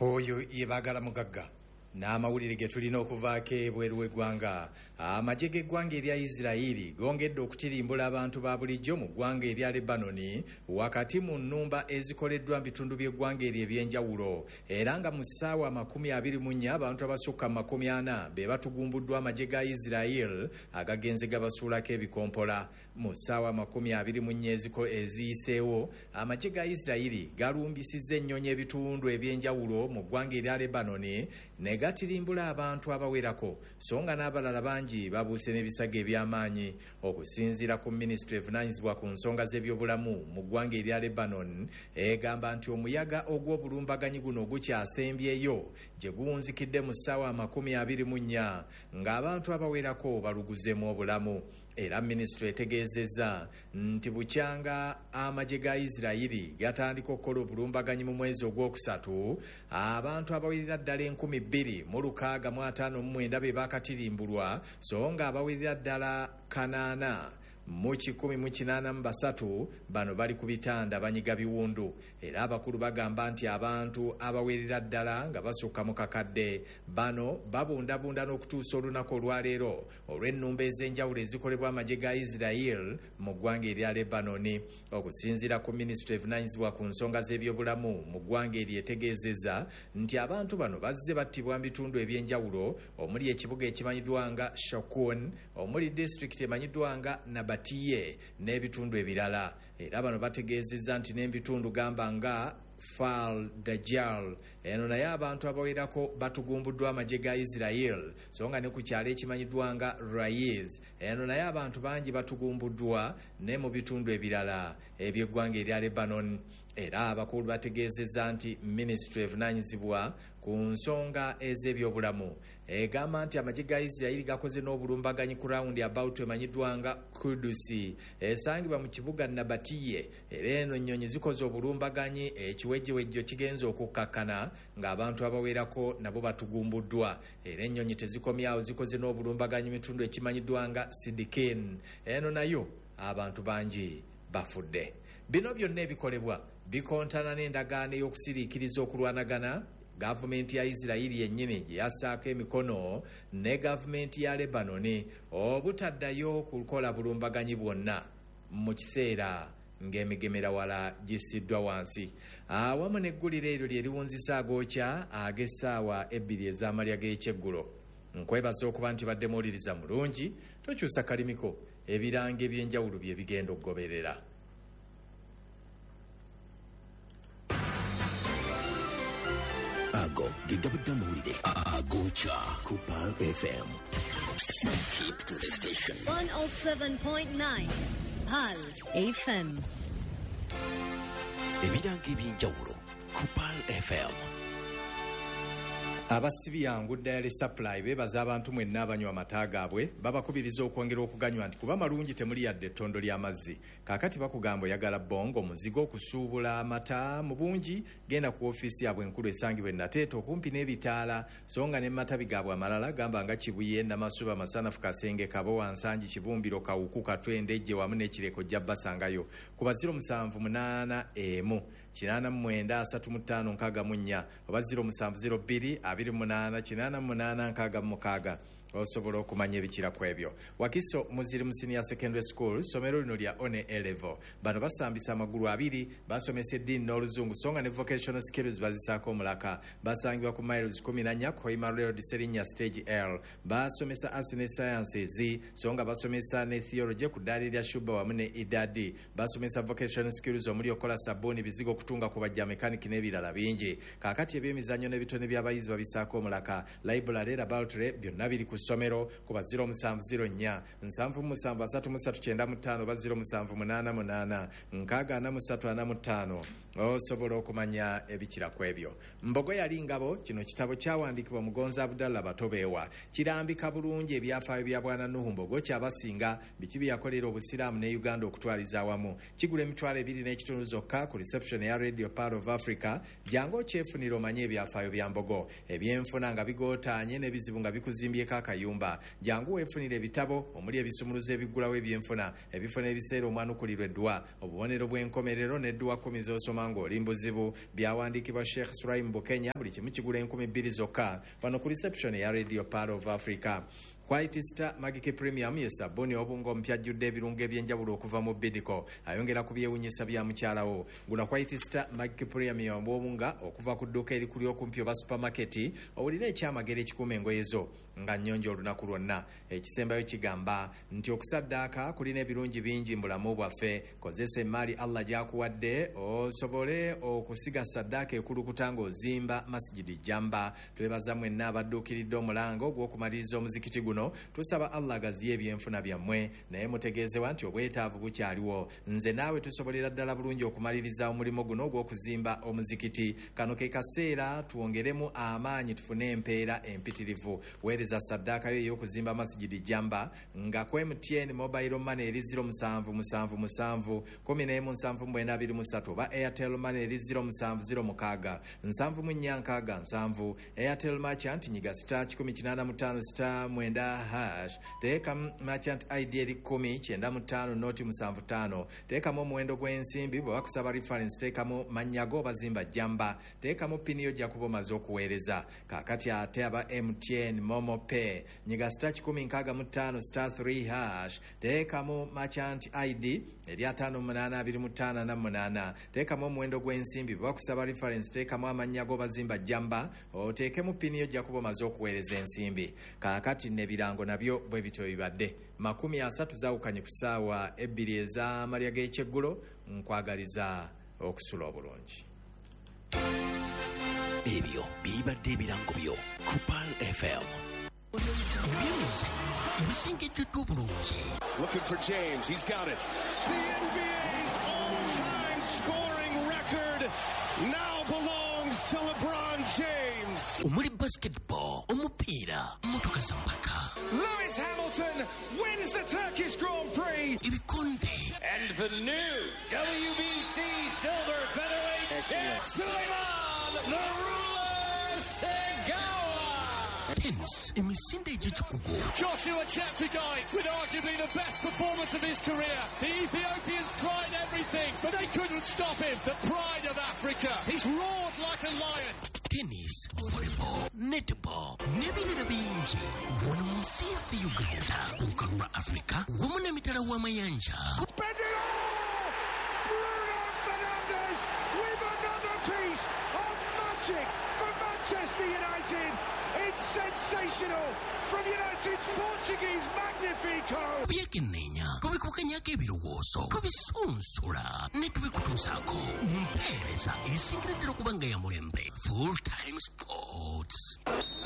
oyo yebagala mugagga n'amawulire ge tulina okuvaako ebweru w'eggwanga. Amagye g'eggwanga erya Isirayiri gongedde okutirimbula abantu ba bulijjo mu ggwanga erya Lebanoni wakati mu nnumba ezikoleddwa mu bitundu by'eggwanga eryo eby'enjawulo, era nga mu ssaawa 24 abantu abasukka 40 be batugumbuddwa amagye ga Isirayiri agagenze gabasuulako ebikompola. Mu ssaawa 24 eziyiseewo amagye ga Isirayiri galumbisizza ennyonyi ebitundu eby'enjawulo mu ggwanga erya Lebanoni ne gatirimbula abantu abawerako, so nga n'abalala bangi babuuse n'ebisago eby'amaanyi. Okusinziira ku minisitule evunaanyizibwa ku nsonga z'ebyobulamu mu ggwanga erya Lebanon egamba nti omuyaga ogw'obulumbaganyi guno gukyasembyeyo gye guwunzikidde mu ssaawa 24 ng'abantu abawerako baluguzeemu obulamu. Era minisitule etegeezezza nti bukyanga amagye ga Isirayiri gatandika okukola obulumbaganyi mu mwezi ogwokusatu, abantu abawerera ddala 2,659 be bakatirimbulwa, so nga abawerera ddala 8,183 bano bali ku bitanda banyiga biwundu. Era abakulu bagamba nti abantu abawerera ddala nga basukka mu kakadde bano babundabunda n'okutuusa olunaku olwaleero olw'ennumba ez'enjawulo ezikolebwa amagye ga Isirayiri mu ggwanga erya Lebanoni. Okusinziira ku minisitule evunaanyizibwa ku nsonga z'ebyobulamu mu ggwanga eryo etegeezezza nti abantu bano bazze battibwa mu bitundu eby'enjawulo omuli ekibuga ekimanyiddwa nga Shakun, omuli disitulikiti emanyiddwa nga Nabatiye n'ebitundu ebirala. Era bano bategeezezza nti n'ebitundu gamba nga Fal Dajjal eno naye abantu abawerako batugumbuddwa amagye ga Isirayiri, so nga ne ku kyalo ekimanyiddwa nga Raiz eno naye abantu bangi batugumbuddwa ne mu bitundu ebirala eby'eggwanga erya Lebanon. Era abakulu bategeezezza nti minisitule evunaanyizibwa ku nsonga ez'ebyobulamu egamba nti amagye ga Isirayiri gakoze n'obulumbaganyi ku rawundi about emanyiddwa nga Kudusi esangibwa mu kibuga Nabatiye. Era eno ennyonyi zikoze obulumbaganyi ekiwejjewejjo kigenza okukkakkana ng'abantu abawerako nabo batugumbuddwa. Era ennyonyi tezikomyawo, zikoze n'obulumbaganyi mitundu ekimanyiddwa nga Sidikin, eno nayo abantu bangi bafudde. Bino byonna ebikolebwa bikontana n'endagaano ey'okusiriikiriza okulwanagana gavumenti ya Isirayiri yennyini gye yassaako emikono ne gavumenti ya Lebanoni obutaddayo kukola bulumbaganyi bwonna mu kiseera ng'emigemerawala gissiddwa wansi. Awamu n'eggulire eryo lye liwunzisa agookya ag'essaawa 2 ez'amalya g'ekyeggulo. Nkwebaza okuba nti badde muwuliriza mulungi, tokyusa kalimiko, ebiranga eby'enjawulo bye bigenda okugoberera. Ago gigabudde amawulire agoocha ku Pearl FM. Keep to the station. 107.9 Pearl FM. Ebiranga eby'enjawulo ku Pearl FM. Abasibi yangu Dairy Supply bebaza abantu mwenna abanywa amata gaabwe babakubiriza okwongera okuganywa nti kuba malungi temuli yadde ettondo ly'amazzi. Kaakati bakugamba oyagala bongo muzigo okusuubula amata mu bungi, genda ku ofiisi yaabwe enkulu esangibwa e Nateete okumpi n'ebitaala, so nga ne matabi gaabwe amalala gamba nga Kibuye, Namasuba, Masanafu, Kasenge, Kabowa, Nsangi, Kibumbiro, Kawuku, Katwendejje wamu n'Ekireko jja basangayo ku 078 89356 oba 0702 2888 osobola okumanya ebikira ku ebyo. Wakiso Muziri mu Senior Secondary School somero lino lya One A-Level. Bano basambisa amagulu 2, basomesa eddiini n'oluzungu so nga ne vocational skills bazisaako omulaka. Basangibwa ku miles 14 Koima Road Serinya Stage L. Basomesa arts ne sciences so nga basomesa ne theology ku ddaali lya Shuba wamu ne Idadi. Basomesa vocational skills omuli okola sabbuuni, bizigo, okutunga ku bajja mechanic n'ebirala bingi. Kaakati ebyemizannyo n'ebitone by'abayizi babisaako omulaka. Library laboratory byonna biri ku somero ku 0704 77339 oba 0788 64345 osobola okumanya ebikira ku ebyo. Mbogo yali ngabo. Kino kitabo kyawandiikibwa Mugonza Abdallah Batobeewa. Kirambika bulungi ebyafaayo bya Bwana Nuhu Mbogo kyabasinga biki bye yakolera obusiraamu ne Uganda okutwaliza awamu. Kigula emitwalo 2.5 zokka ku reception ya Radio Pearl of Africa. Jangu okyefunira omanye ebyafaayo bya Mbogo. Ebyenfuna nga bigootaanye n'ebizibu nga bikuzimbyeko Kayumba jangu wefunire ebitabo omuli ebisumuluzo ebiggulawo ebyenfuna ebifuna ebiseera omwanukulirwa eddwa obubonero bw'enkomerero n'edduwa 10 z'osoma ng'oli mbuzibu byawandiikibwa Sheikh Suraim Bukenya buli kimu kigula 2,000 zokka wano ku reception ya Radio Power of Africa. White Star Magic Premium yesabuni obungo ompya jjudde ebirungo ebyenjawulo okuva mu Bidco ayongera ku byewunyisa bya mukyalawo. Gula White Star Magic Premium obunga okuva ku dduuka erikuli okumpi oba supermarket owulire ekyamagero ekikuuma engoye zo nga nnyonjo olunaku lwonna. Ekisembayo kigamba nti okusaddaaka kulina ebirungi bingi mbulamu bwaffe. Kozesa emaali Allah gy'akuwadde osobole okusiga saddaaka ekulukuta ng'ozimba Masjidi Jamba. Twebaza mwenna abadduukiridde omulango gw'okumaliriza omuzikiti guno. Tusaba Allah gaziye ebyenfuna byammwe naye mutegeezewa nti obwetaavu bukyaliwo. Nze naawe tusobolera ddala bulungi okumaliriza omulimu guno gw'okuzimba omuzikiti. Kano ke kaseera tuwongeremu amaanyi tufune empeera empitirivu. Weereza saddaaka yo ey'okuzimba Masjidi Jamba nga ku MTN Mobile Money eri 0777 117923 oba Airtel Money eri 0706 746 Airtel Merchant nyiga star 185 star mwenda hash. Teeka Merchant ID eri 1095 noti 75. Teekamu omuwendo gw'ensimbi bwe bakusaba reference teekamu mannya go bazimba Jamba. Teekamu pini yo gya kuba omaze okuweereza. Kaakati ate aba MTN Momo Pay nyiga star 165 star 3 hash. Teekamu Merchant ID eri 582588. Teekamu omuwendo gw'ensimbi bwe bakusaba reference teekamu amannya go bazimba Jamba. Oteekemu pini yo gya kuba omaze okuweereza ensimbi. Kaakati nebirango nabyo bwe bityo bibadde 30 zaawukanye ku ssaawa 2 ez'amalya g'ekyeggulo. Nkwagaliza okusula obulungi. Ebyo bibadde ebirango byo ku Pal FM. Ebyemizannyo ebisengejjuddwa obulungi. Looking for James, he's got it. The NBA's all-time scoring record now belongs to LeBron James. Omuli basketball, omupiira, motoka za mpaka. Lewis Hamilton wins the Turkish Grand Prix. Ebikonde. And the new WBC Silver Featherweight champ, Suleiman the Ruler Segawa. Tennis, emisinde egy'ekikugu. Joshua Cheptegei with arguably the best performance of his career. The Ethiopians tried everything, but they couldn't stop him. The pride of Africa. He's roared like a lion. Tennis, volleyball, netball, n'ebirala bingi wano mu nsi yaffe Uganda ku lukalu lwa Africa wamu n'emitala w'amayanja. Bruno Fernandes with another piece of magic for Manchester United. It's sensational from United's Portuguese Magnifico. Byekenneenya tubikukanyako ebirowoozo tubisunsula ne tubikutuusaako mu mpeereza esingireddera okuba nga ya mulembe. Full Time Sports.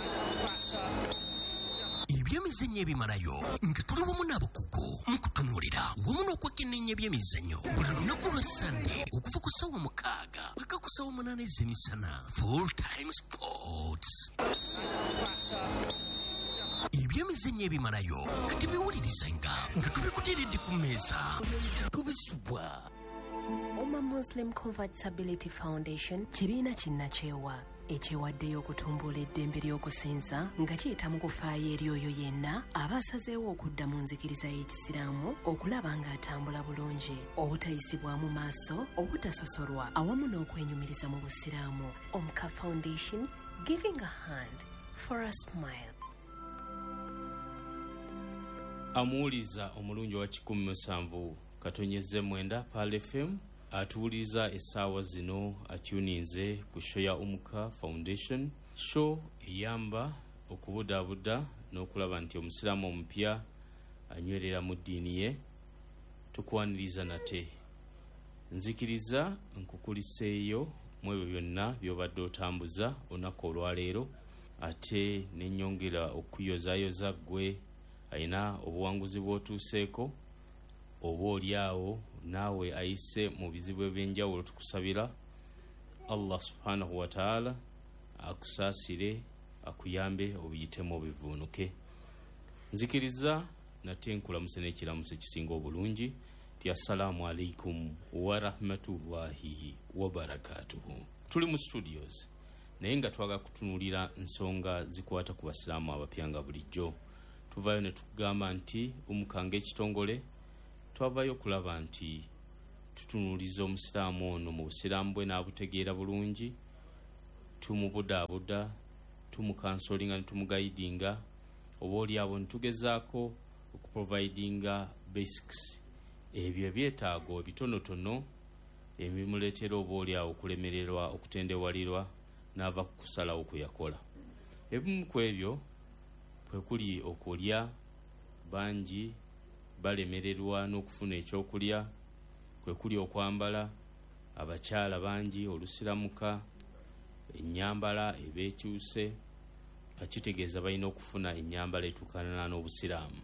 Ebyemizannyo ebimalayo nga tuli wamu n'abakugu mu kutunuulira wamu n'okwekenneenya ebyemizannyo buli lunaku lwa Sande okuva ku ssaawa 6 paka ku ssaawa 8 ez'emisana. Full Time Sports. Ebyemizannyo ebimalayo nga tebiwulirizenga nga tubikuteeredde ku mmeeza tubisubwa. Oma Muslim Convertibility Foundation kibiina kinnakyewa ekyewaddeyo okutumbula eddembe ly'okusinza nga kiyita mu kufaayo eri oyo yenna aba asazeewo okudda mu nzikiriza y'ekisiraamu okulaba ng'atambula bulungi obutayisibwamu maaso obutasosolwa awamu n'okwenyumiriza mu busiraamu. Omka Foundation, giving a hand for a smile. Amuwuliza omulungi wa 17 katonyeze 9 Pal FM atuwuliza essaawa zino atuninze ku show ya Omka Foundation, show eyamba okubudaabuda n'okulaba nti omusiraamu omupya anywerera mu ddiini ye. Tukwaniriza nate nzikiriza nkukuliseeyo mu ebyo byonna by'obadde otambuza olunaku olwaleero ate n'ennyongera okuyozaayoza ggwe ayina obuwanguzi bw'otuuseeko oba oliawo naawe ayise mu bizibu eby'enjawulo. Tukusabira Allah subhanahu wa ta'ala akusaasire akuyambe obiyitemu obivuunuke. Nzikiriza nate nkulamusa n'ekiramuso ekisinga obulungi ti assalamu alaikum wa rahmatullahi wa barakatuhu. Tuli mu studios naye nga twaga kutunuulira nsonga zikwata ku basiraamu abapya nga bulijjo. tuvayo ne tugamba nti umukanga ekitongole twavayo kulaba nti tutunuliza omusiraamu ono mu busiraamu bwe n'abutegeera bulungi, tumubudaabuda, tumukansolinga ne tumugaidinga, oba oliabo ne tugezaako okuprovidinga basics, ebyo ebyetaago bitonotono ebimuleetera oba oliawo okulemererwa okutendewalirwa n'ava ku kusalawo kwe yakola. Ebimu ku ebyo kwe kuli okulya, bangi balemererwa n'okufuna ekyokulya, kwe kuli okwambala, abakyala bangi olusiramuka, ennyambala ebeekyuse, akitegeeza balina okufuna ennyambala etuukana n'obusiraamu.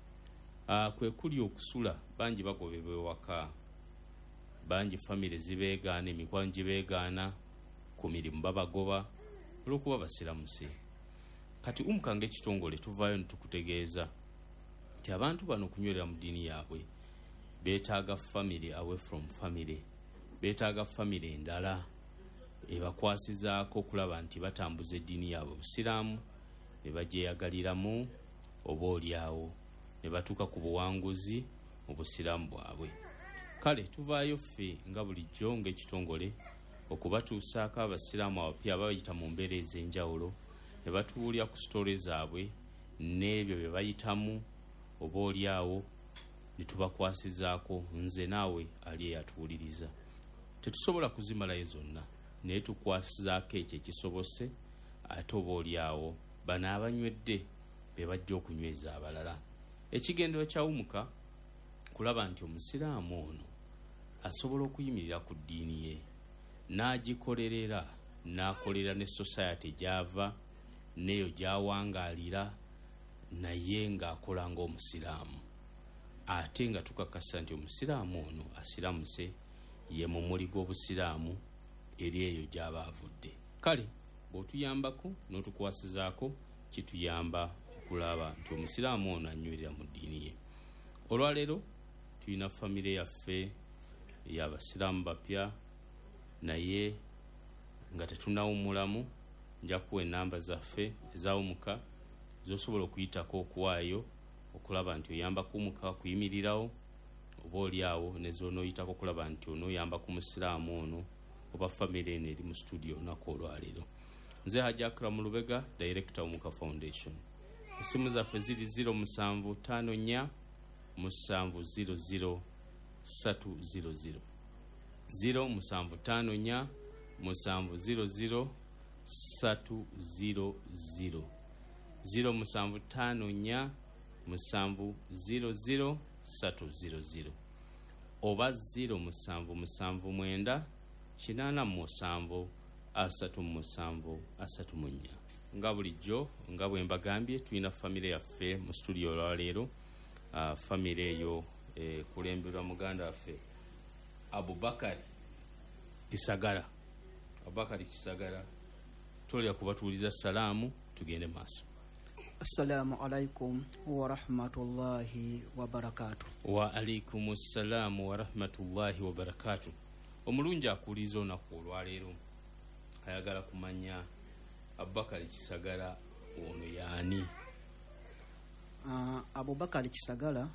Kwe kuli okusula, bangi bagobebwa ewaka, bangi famire zibeegaana, emikwano gibeegaana, ku mirimu babagoba olw'okuba basiramuse. Kati umukanga ekitongole tuvaayo ne tukutegeeza nti abantu bano okunywerera mu ddiini yaabwe beetaaga famire away from famire, beetaaga famire endala ebakwasizaako okulaba nti batambuza eddiini yaabwe obusiraamu ne bagyeyagaliramu, oba oliawo ne batuuka ku buwanguzi mu busiraamu bwabwe. Kale tuvaayo ffe nga bulijjo ng'ekitongole okubatuusaako abasiraamu abapya abayita mu mbeera ez'enjawulo, ne batubuulira ku sitole zaabwe n'ebyo bye bayitamu, oba oliawo ne tubakwasizaako, nze naawe ali eyatuwuliriza. Tetusobola kuzimalayo zonna, naye tukwasizaako ekyo ekisobose, ate oba oliawo bano abanywedde be bajja okunyweza abalala. Ekigendero kya Umuka kulaba nti omusiraamu ono asobola okuyimirira ku ddiini ye, n'agikolerera, n'akolera ne society gy'ava neyo gy'awangaalira, naye ng'akola ng'omusiraamu, ate nga tukakasa nti omusiraamu ono asiramuse ye mumuli gw'obusiraamu eri eyo gy'aba avudde. Kale bw'otuyambako n'otukwasizaako kituyamba okulaba nti omusiraamu ono anywerera mu ddiini ye. Olwaleero tulina famire yaffe ey'abasiraamu bapya, naye nga tetunawummulamu, nja kuwa ennamba zaffe ezawumuka zosobola okuyitako okuwaayo okulaba nti oyamba kumuka kuyimirirawo, oba oliawo ne z'onooyitako okulaba nti onooyamba ku musiraamu ono oba famire eno eri mu studio olunaku olwaleero. Nze Hajji Akram Lubega, Director Umuka Foundation. Essimu zaffe ziri 0754 700 300 0754 700 300 0754 700 300 oba 0779 87 37 34. Nga bulijjo nga bwe mbagambye tulina famire yaffe mu studio olwaleero. Famire eyo kulemberwa muganda waffe Abubakari Kisagara. Abubakari Kisagara, tolya kubatuuliza salaamu, tugende maaso. Assalamu alaikum wa rahmatullahi wa barakatuh. Wa alaikum assalamu wa rahmatullahi wa barakatuh. Omulungi akuuliza olunaku olwaleero ayagala kumanya Abubakari Kisagara ono yaani? Abubakari Kisagara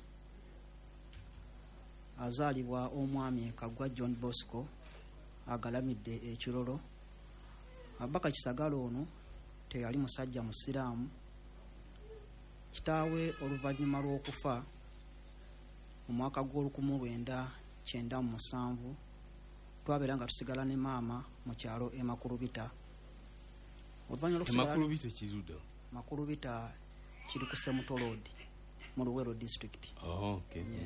azaalibwa omwami Kagwa John Bosco agalamidde ekirolo. Abubakari Kisagara ono teyali musajja musiraamu. Kitaawe oluvannyuma lw'okufa mu mwaka gw'Ol1997 twabeera nga tusigala ne maama mu kyalo Makulubita. Makulubita kirudo? Makulubita kiri ku Semuto Road mu Luweero district. Oh, okay. Yeah.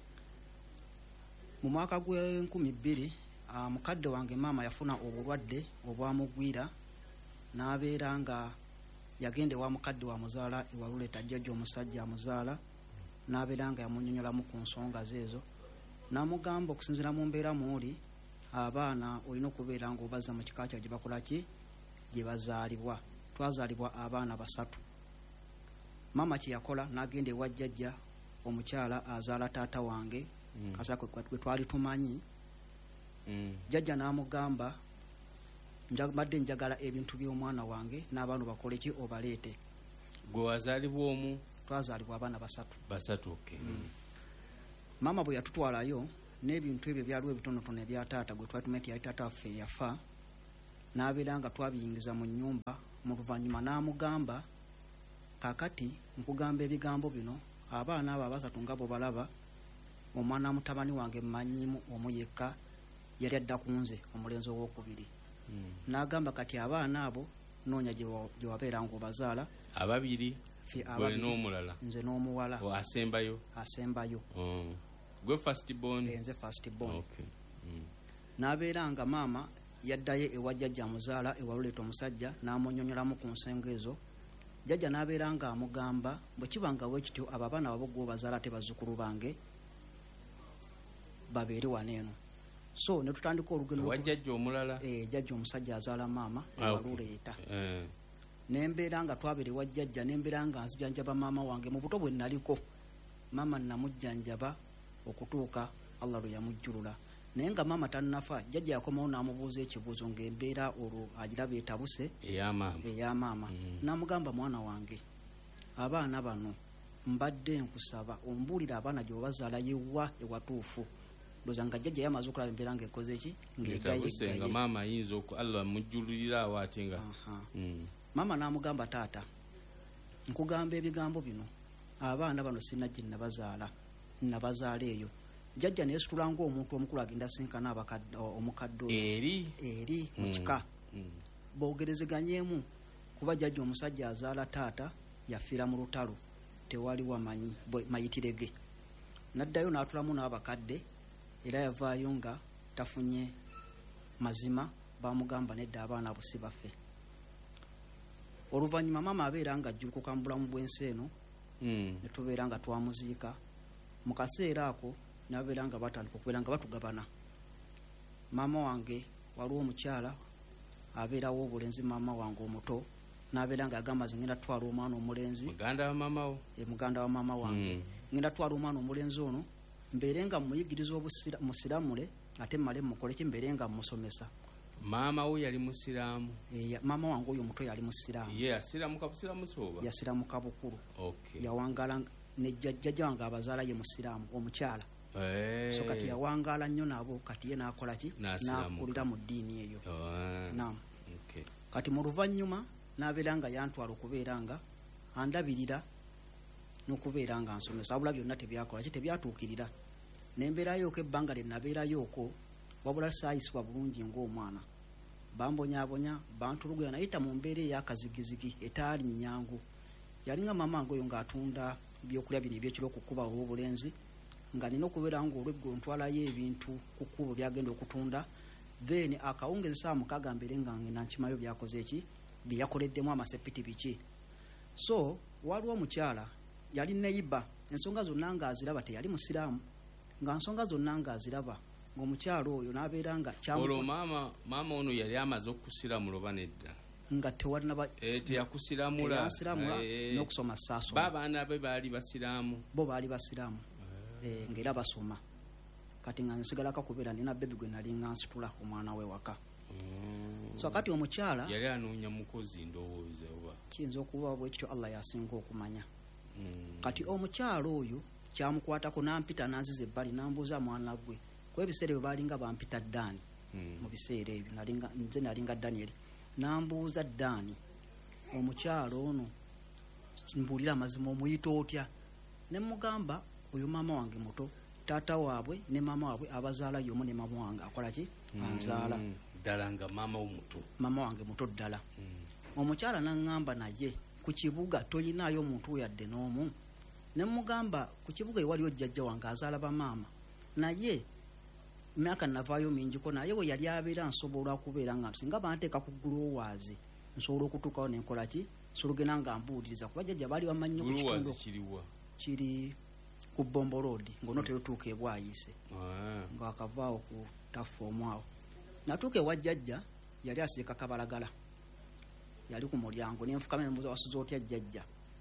Mu mwaka gwe-2000 mukadde wange maama yafuna obulwadde obwamugwira n'abeera nga yagende wa mukadde wa muzaala ewalule tajjajja omusajja amuzaala, n'abeera nga yamunyonyolamu ku nsonga zeezo, n'amugamba okusinziira mu mbeera muuli abaana olina okubeera nga obaza mu kika kya gye bakola ki, gye bazaalibwa. Twazaalibwa abaana 3. Maama kye yakola n'agenda ewa jjajja omukyala azaala taata wange kasaka kwe twali tumanyi. Jjajja n'amugamba mbadde njagala ebintu by'omwana wange n'abaana bakole ki obaleete. Gwe wazaalibwa omu? twazaalibwa abaana basatu. Okay. Mama bwe yatutwalayo n'ebintu ebyo byaliwo ebitonotono ebya taata gwe twali tumeti yali taata waffe yafa, n'abeera nga twabiyingiza mu nnyumba. Mu luvannyuma n'amugamba, kaakati nkugamba ebigambo bino, abaana abo abasatu nga bo balaba, omwana mutabani wange mmanyimu omu yekka yali adda ku nze, omulenzi ow'okubiri. N'agamba kati abaana abo noonya gye wabeera ng'obazaala. Ababiri n'omulala, nze n'omuwala asembayo. Gwe first born? Nze first born. Okay. N'abeera nga maama yaddayo ewa jjajja amuzaala ewaluleeta omusajja, n'amunyonyolamu ku nsonga ezo. Jjajja n'abeera nga amugamba, bwe kibanga bwe kityo abo abaana babo gw'obazaala ate bazzukulu bange babeere wano eno. So ne tutandika olugendo wa jjajja omulala. Jjajja omusajja azaala maama ewaluleeta. Nembeera nga twabere wa jjajja, nembeera nga nzijanjaba maama wange mu buto bwe naliko. Maama namujjanjaba okutuuka Allah lwe yamujjulula. Naye nga maama tannafa, jjajja yakomawo n'amubuuza ekibuuzo ng'embeera olwo agiraba etabuse eya maama. N'amugamba, mwana wange, abaana bano mbadde nkusaba ombuulira abaana gye bazaala yewa ewatuufu. Ndowooza nga jjajja yamaze okulaba embeera ng'ekoze ki ng'egaye nga maama ayinza Allah amujjululira awo ate nga. Maama n'amugamba, taata, nkugamba ebigambo bino, abaana bano sirina gye nabazaala eyo. Jjajja neesitula ng'omuntu omukulu agenda sinkana omukadde eri mu kika. Boogerezeganyemu kuba jjajja omusajja azaala taata yafiira mu lutalo, tewali wamanyi mayitirege. N'addayo n'atulamu n'abakadde, era yavaayo nga tafunye mazima. Baamugamba nedda abaana abo si baffe. Oluvannyuma maama abeera nga ajjulukuka mu bulamu bw'ensi eno, ne tubeera nga twamuziika. Mu kaseera ako n'abeera nga batandika okubeera nga batugabana. Maama wange waliwo omukyala abeerawo obulenzi, maama wange omuto n'abeera nga agamba, ngenda twala omwana omulenzi, muganda wa maama wange, ngenda twala omwana omulenzi ono mbeere nga muyigiriza musiramule, ate mmale mukole ki, mbeere nga musomesa. Maama we yali musiraamu? Maama wange oyo omuto yali musiraamu. Yasiramuka busiraamu soba? Yasiramuka bukulu. Okay. Yawangala ne jjajja wange abazaala ye musiraamu, omukyala. So kati yawangaala nnyo nabo, kati ye n'akola ki, n'akulira mu ddiini eyo. Naam. Okay. Kati mu luvannyuma n'abeera nga yantwala okubeera nga andabirira n'okubeera nga nsomesa, wabula byonna tebyakola ki, tebyatuukirira. Nembeerayo ko ebbanga lye nabeerayo ko, wabula saayisibwa bulungi ng'omwana. Bambonyaabonya, bantuluguya, nayita mu mbeera ey'akazigizigi etaali nnyangu. Yalinga maama wange oyo ng'atunda byokulya bino ebyekiro ku kkuba olw'obulenzi, nga nina okubeera ng'olweggo ntwalayo ebintu ku kkubo byagenda okutunda, then akawungezi saa mukaaga mbeere nga ngenda nkimayo byakoze ki, bye yakoleddemu amasepiti biki. So waliwo omukyala yali neyiba, ensonga zonna ng'aziraba, teyali musiraamu, nga nsonga zonna ng'aziraba, ng'omukyala oyo n'abeera nga olwo maama ono yali amaze okusiramu loba nedda? Nga tewalinaba teyakusiramula n'okusoma saasoma. Babaana be baali basiraamu? Bo baali basiraamu, ng'era basoma. Kati nga nsigalako kubeera nina bebi gwe nali nga nsitula omwana we waka. So kati omukyala yali anoonya mukozi, ndowooza oba kiyinza okuba bwe kityo, Allah yasinga okumanya. Kati omukyala oyo kyamukwatako, n'ampita n'anziza ebbali, n'ambuuza mwana gwe, kuba ebiseera ebyo baalinga bampita Ddaani. Mu biseera ebyo nze nalinga Daniel. N'ambuuza, Ddaani, omukyala ono mbuulira amazima omuyita otya? Ne mugamba, oyo maama wange muto, taata waabwe ne maama waabwe abazaala y'omu, ne maama wange akola ki, anzaala ddala nga maama omuto, maama wange muto ddala. Omukyala n'aŋŋamba, naye ku kibuga tolinaayo omuntu yadde n'omu? Ne mugamba, ku kibuga ewaliyo jjajja wange azaala bamaama, naye myaka navaayo mingiko, naye we yali abeera nsobola okubeera nga singa banteeka ku gulowaazi nsobola okutuukawo nenkola ki, solugenda nga mbuuliriza, kuba jjajja baali bamanyi ku kitundu kiri ku Bombo Road, ng'onootera otuuka e Bwayiise, ng'akavaawo ku tafoomu awo. Natuuka ewa jjajja, yali asiika kabalagala, yali ku mulyango, ne nfukama ne mbuuza, wasuza otya jjajja?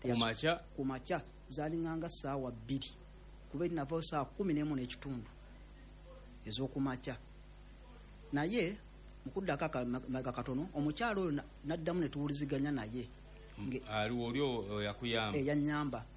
Ku makya zaalinganga ssaawa 2, kuba eri navaayo ssaawa 11:30 ez'okumakya. Naye mu kuddako akamaga katono, omukyalo oyo n'addamu ne tuwuliziganya naye. Aliwo oli yakuyamba? Yannyamba.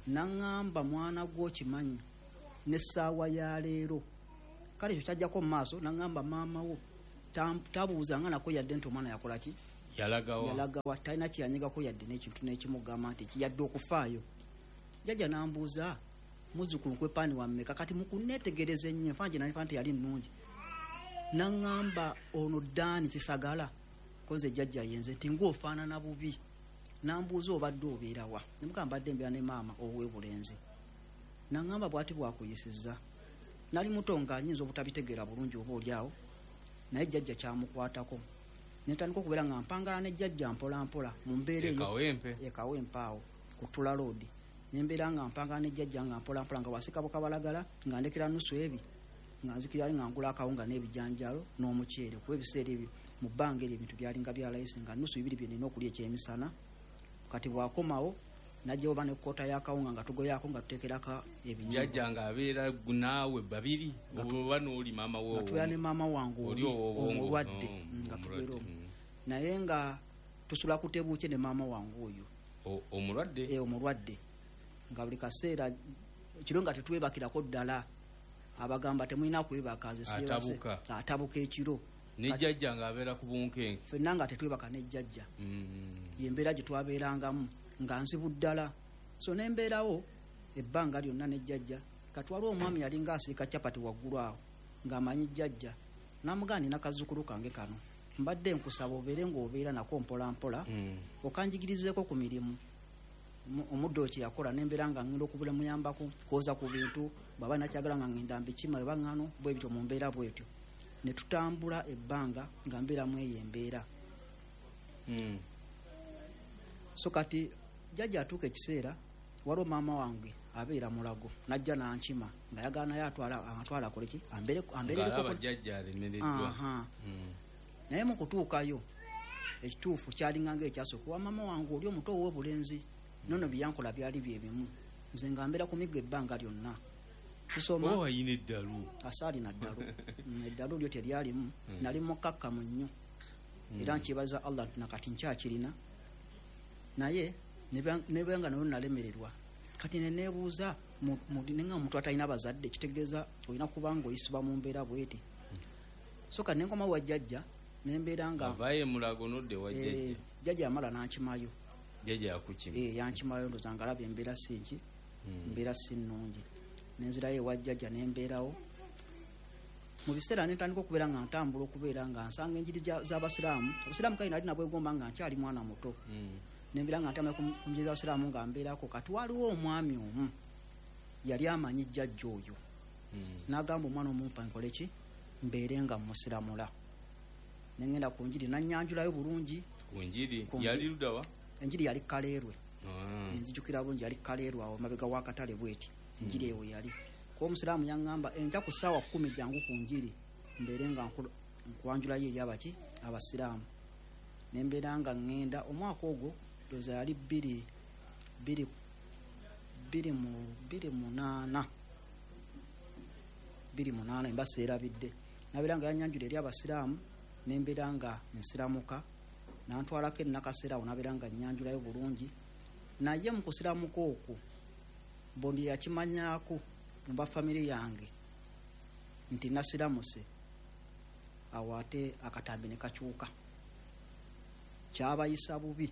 naŋŋamba mwana gw'okimanyi n'essaawa ya leero kale ekyo kyajjako mu maaso naŋŋamba maama wo tabuuzanga nako yadde nti omwana yakola ki yalagawa talina kyeyanyegako yadde n'ekintu n'ekimugamba nti kiyadde okufaayo. Jjajja n'ambuuza muzzukulu nkwepaani wammeka kati mukunneetegereza ennyo enfanje nalifa nti yali nnungi. Naŋŋamba ono Ddaani Kisagala konze jjajja yenze nti ng'ofaanana bubi. N'ambuuza obadde obeerawa nemugamba mbadde mbeera ne maama ow'ebulenzi. Naŋŋamba bw'ati bwakuyisizza nali muto ng'anyinza obutabitegeera bulungi oba oliawo naye jjajja kyamukwatako netandika okubeera nga mpangala ne jjajja mpola mpola mu mbeera ekawempe awo ku Tula Road nembeera nga mpangala ne jjajja nga mpola mpola nga wasika bukabalagala nga ndekera nusu ebi nga nzikira nga ngula akawunga n'ebijanjalo n'omuceere kuba ebiseera ebyo mu bbanga eryo ebintu byalinga bya layisi nga nusu bibiri bye nina okulya ekyemisana. Kati bwakomawo najja oba nekkota y'akawunga nga tugoyaako nga tuteekerako jjajja nga abeera naawe babiri oba n'oli maama wo tubeera ne maama wange omulwadde nga tubeera naye nga tusula kutebuuke ne maama wange oyo omulwadde nga buli kaseera ekiro nga tetwebakirako ddala abagamba temulina kwebaka atabuka ekiro nejjajja ng'abeera ku bunkenke ffenna nga tetwebaka nejjajja yembeera gye twabeerangamu nga nzibu ddala. So nembeerawo ebbanga lyonna nejjajja katwala omwami yali ng'asiika capati waggulu awo ng'amanyi jjajja n'amugaa nina kazzukulu kange kano mbadde nkusaba obeere ng'obeera nako mpola mpola okanjigirizeeko ku mirimu omuddo kye yakola nembeera nga ngenda okubula muyambako kwoza ku bintu bw'aba nakyagala nga ngenda mbikima eba ngano bwe bityo mu mbeera bwetyo ne tutambula ebbanga nga mbeeramu eyo embeera. So kati jjajja atuuka ekiseera waliwo maama wange abeera Mulago najja n'ankima nga yagala naye atwala akoleki ambeereko naye mu kutuukayo ekituufu kyalinga ng'ekyasooka wa maama wange oli omuto ow'obulenzi nono byankola byali bye bimu nze nga mbeera ku migga ebbanga lyonna kisoma wayina eddalu asaalina ddalu eddalu lyo teryalimu nali mukakkamu nnyo era nkyebaliza Allah nti nakati nkyakirina naye nebanga nayo nalemererwa kati neneebuuza nenga omuntu atalina bazadde kitegeeza olina kuba nga oyisibwa mu mbeera bweti. So kati nenkoma wa jjajja nembeera nga avaye Mulago nodde wa jjajja jjajja yamala n'ankimayo jjajja yakukima yankimayo ndoza nga alabye embeera sinki mbeera si nnungi nenzirayo ewa jjajja nembeerawo mu biseera netandika okubeera nga ntambula okubeera nga nsanga enjiri z'abasiraamu abasiraamu kali nali nabwegomba nga nkyali mwana muto nembeera nga ntambula ku njiri z'abasiraamu nga mbeerako kati waliwo omwami omu yali amanyi jjajja oyo n'agamba omwana omumpa nkole ki mbeere nga musiramula nengenda ku njiri nanyanjulayo bulungi yali ludawa enjiri yali Kaleerwe enzijukira bulungi yali Kaleerwe awo mabega w'akatale bweti enjiri eyo yali kuba omusiraamu yaŋŋamba enkya ku ssaawa 10 jangu ku njiri mbeere nga nkwanjulayo eri abaki abasiraamu nembeera nga ŋŋenda omwaka ogwo ndoza yali 28 embasa erabidde nabeera nga yanyanjula eri abasiraamu nembeera nga nsiramuka nantwalako ennakaseera awo nabeera nga nyanjulayo bulungi naye mu kusiramuka okwo bondi yakimanyaako mu bafamire yange nti nasiramuse awo ate akatambi ne kakyuka kyabayisa bubi.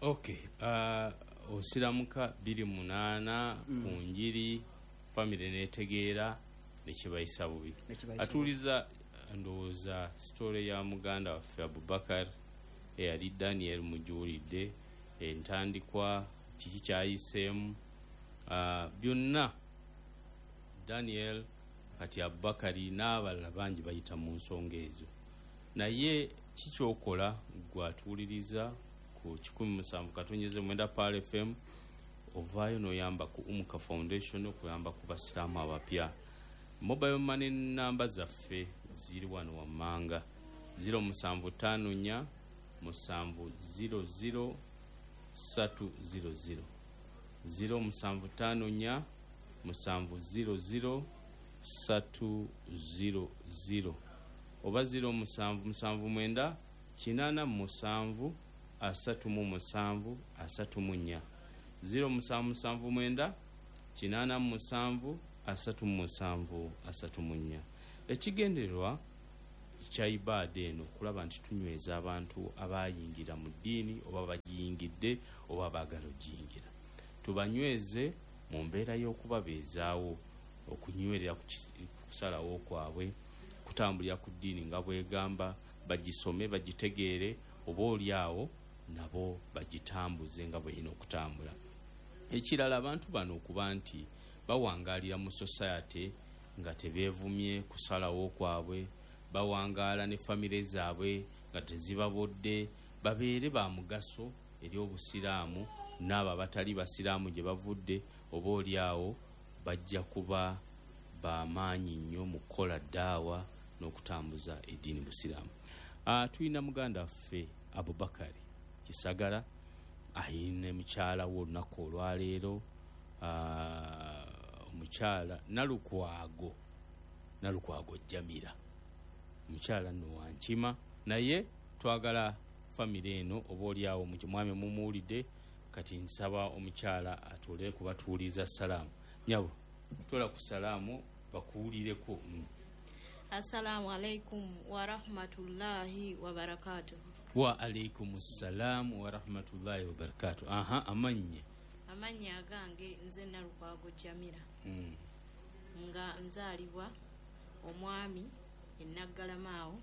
Osiramuka 28 ku njiri famire netegeera nekibayisa bubi. Atuuliza ndowooza sitole ya muganda waffe Abubakar eyali Daniel mujuulidde entandikwa kiki kyayiseemu byonna Daniel kati Abubakari n'abalala bangi bayita mu nsonga ezo naye kikyokola gwatuuliriza ku 17 Pal FM ovaayo n'oyamba ku Umuka Foundation okuyamba ku basiraamu abapya. Mobile money namba zaffe ziri wano wammanga 0754 700 300 0754 700 300 oba 0779 87 37 34 0779 87 37 34. Ekigendererwa kya ibaada eno kulaba nti tunyweza abantu abayingira mu ddiini oba bagiyingidde oba baagala ogiyingira. Tubanyweze mu mbeera y'okubabeezaawo okunywerera ku kusalawo kwabwe, kutambulira ku ddiini nga bwegamba, bagisome bagitegeere, oba oliawo nabo bagitambuze nga bweyina okutambula. Ekirala abantu bano okuba nti bawangaalira mu society nga tebeevumye kusalawo kwabwe, bawangaala ne famire zaabwe nga tezibabodde, babeere ba mugaso eri obusiraamu n'abo abatali basiraamu gye bavudde, oba oliawo bajja kuba bamaanyi nnyo mu kukola ddaawa n'okutambuza eddiini busiraamu. Tulina muganda waffe Abubakari Kisagala ayina mukyala wo olunaku olwaleero, omukyala Nalukwago Jamira, mukyala nno wankima, naye twagala famire eno oba oliawo mwami mumuwulidde, kati nsaba omukyala atole kubatuuliza salaamu. Nyabo tola ku salaamu bakuwulireko. Assalamu alaikum wa rahmatullahi wa barakatuh. Wa alaikum assalam wa rahmatullahi wa barakatuh. Amanya agange nze Nalukwago Jamira. Nga nzalibwa omwami Enaggalamaawo.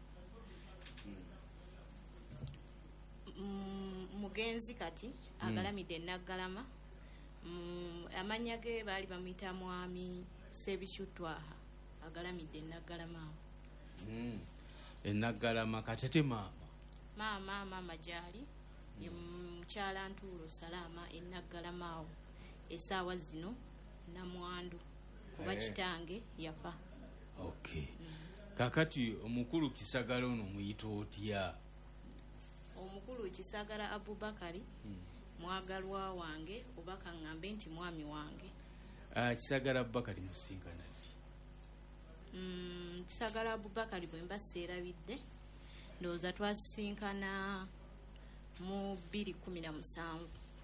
Mugenzi kati agalamidde Naggalama. Amanya ge baali bamuyita mwami Sebikyutwaha agalamidde Naggalamaawo. Enaggalama katete mama jali ye mukyala Ntuulo Salama Enaggalamaawo essaawa zino namwandu kuba kitange yafa. Okay. Kakati omukulu Kisagala ono muyita otya? Omukulu Kisagala Abubakari mwagalwa wange oba kaŋŋambe nti mwami wange. Kisagala Abubakari musingana ddi? Kisagala Abubakari bwe mba seerabidde ndowooza twasinkana mu 2017.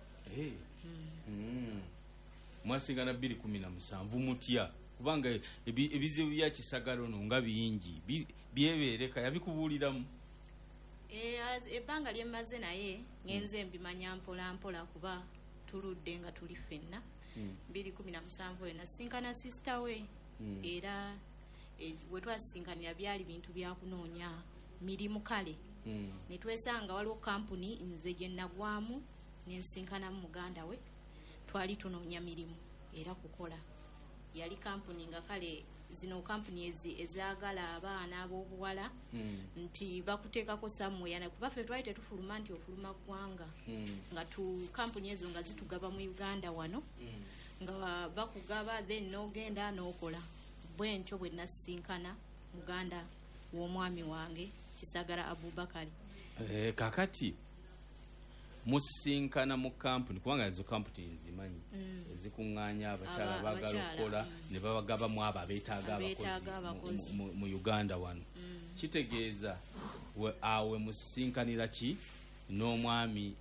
Mwasinkana 2017 mutya? Kubanga ebizibu bya Kisagala ono nga bingi byebeereka yabikubuuliramu. Ebbanga lyemaze naye ngenze mbimanya mpola mpola kuba tuludde nga tuli ffenna. 2017 nasinkana sister we era we twasinkanira byali bintu bya kunoonya mirimu kale. Ne twesanga waliwo kampuni nze gye nagwamu nensinkana muganda we twali tunoonya mirimu era kukola. Yali kampuni nga kale zino kampuni ezaagala abaana ab'obuwala nti bakuteekako samwe kuba ffe twali tetufuluma nti ofuluma ggwanga nga kampuni ezo nga zitugaba mu Uganda wano nga bakugaba then n'ogenda n'okola. Bwe ntyo bwe nasinkana muganda w'omwami wange Kisagala Abubakari. Kakati musisinkana mu kampuni kubanga ezo kampuni nzimanyi ezikuŋŋaanya abakyala bagala okukola ne babagabamu abo abeetaaga abakozi mu Uganda wano. Kitegeeza awe musisinkanira ki n'omwami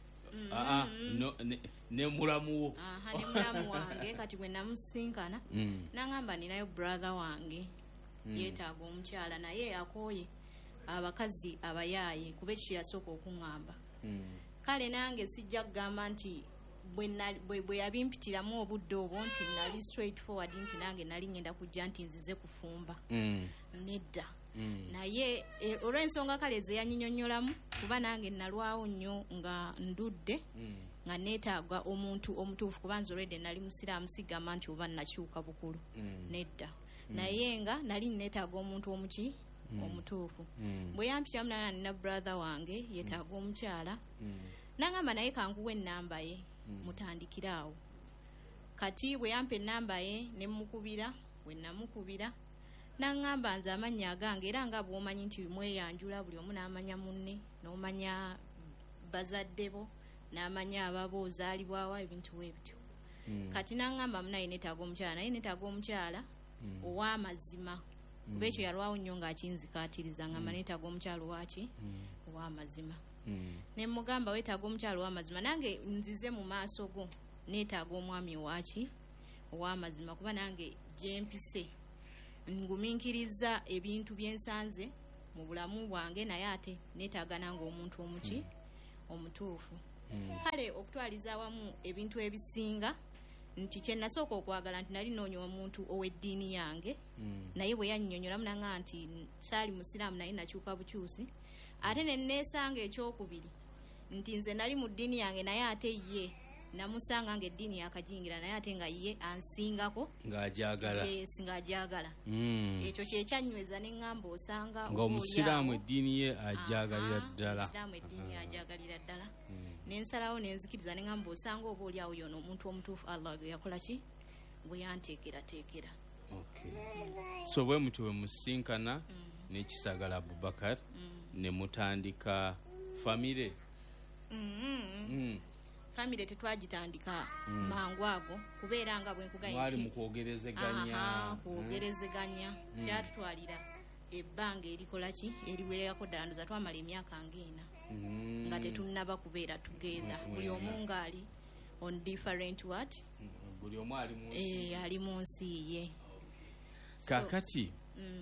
ne mulamuwo? Ne mulamu wange kati bwe namusinkana n'angamba ninayo brother wange yeetaaga omukyala naye akooye abakazi abayaaye kuba ekyo yasooka okuŋŋamba. Kale nange sijja kugamba nti bwe yabimpitiramu obudde obwo nti nali straight forward nti nange nali ngenda kujja nti nzize kufumba. Nedda. Naye olw'ensonga kale ze yanyinyonnyolamu kuba nange nalwawo nnyo nga ndudde nga neetaaga omuntu omutuufu kuba nze already nali musiraamu sigamba nti oba nakyuka bukulu. Nedda. Naye nga nali neetaaga omuntu omutuufu. Bwe yampitamu naye nina brother wange yeetaaga omukyala. Nangamba naye kankuwa ennamba ye mutandikiraawo. Kati bwe yampa ennamba ye ne mukubira, bwe namukubira nangamba nze amannya agange era nga bw'omanyi nti mweyanjula buli omu n'amanya munne n'omanya bazadde bo n'amanya ababo ozaalibwawo ebintu ebityo. Kati nangamba munaye neetaaga omukyala naye neetaaga omukyala ow'amazima. Kuba ekyo yalwawo nnyo ng'akinzikaatiriza ngamba neetaaga omukyala owaki ow'amazima. Ne mugamba weetaaga omukyala ow'amazima nange nzize mu maaso go neetaaga omwami owaki ow'amazima kuba nange gyempise nguminkiriza ebintu byensanze mu bulamu bwange naye ate neetaaga nange omuntu omuki omutuufu kale okutwaliza awamu ebintu ebisinga nti kyenasooka okwagala nti nali noonya omuntu ow'eddiini yange naye bwe yannyonnyolamu nanga nti saali musiraamu naye nakyuka bukyusi ate neneesanga ekyokubiri nti nze nali mu ddiini yange naye ate ye namusanga nga eddiini yakajingira naye ate nga ye ansingako ng'agyagala ekyo kyekyanyweza neŋŋamba osanga nga omusiraamu eddiini ye ajagalira ddala omusiraamu eddiini ajagalira ddala nensalawo nenzikiriza neŋŋamba osanga oba oli awo yono omuntu omutuufu Allah yakola ki bwe yanteekerateekera. So bwe muti bwe musinkana n'ekisagala Abubakar ne mutandika famire famire tetwagitandika mangu ago kubeera nga bwe nkuganye mwali mukwogerezeganya kyatutwalira ebbanga erikola ki eriwererako ddala ndoza twamala emyaka ng'ena nga tetunnaba kubeera together buli omu ngaali on different what buli omu ali mu nsi ye kakati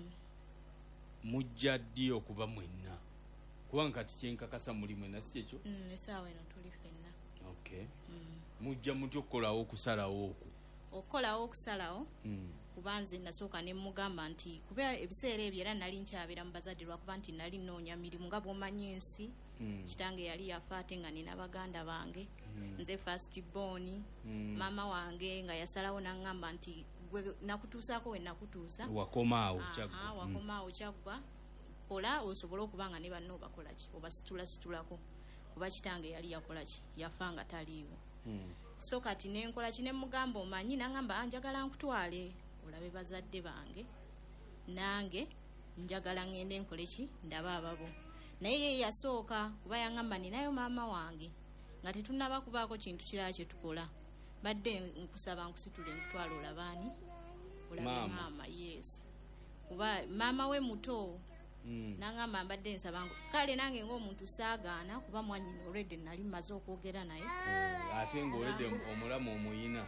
mujja ddi okuba mwenna kubanga kati kyenkakasa muli mwenna si ekyo esaawa eno tuli ffenna mujja mutya okukolawo okusalawo okusalawo kuba nze nasooka ne mugamba nti kuba ebiseera ebyo era nali nkyabeera mu bazadde lwakuba nti nali nnoonya mirimu nga bw'omanyi ensi kitange yali yafa ate nga nina baganda bange nze first born maama wange nga yasalawo naŋŋamba nti nakutuusaako we nakutuusa wakomaawo kyaggwa kola osobole okuba nga ne banno obakola ki obasitulasitulako kuba kitange yali yakola ki yafa nga taliiwo so kati nenkola ki ne mugamba omanyi naŋŋamba njagala nkutwale olabe bazadde bange nange njagala ŋŋende nkole ki ndaba ababo naye ye yasooka kuba yaŋŋamba ninayo maama wange nga tetunnaba kubaako kintu kirala kye tukola badde nkusaba nkusitule nkutwala olabaani olabe maama yes kuba maama we muto naŋŋamba mbadde nsaba kale nange ng'omuntu saagaana kuba mwanyina already nali mmaze okwogera naye ate ng'olwedde omulamu omuyina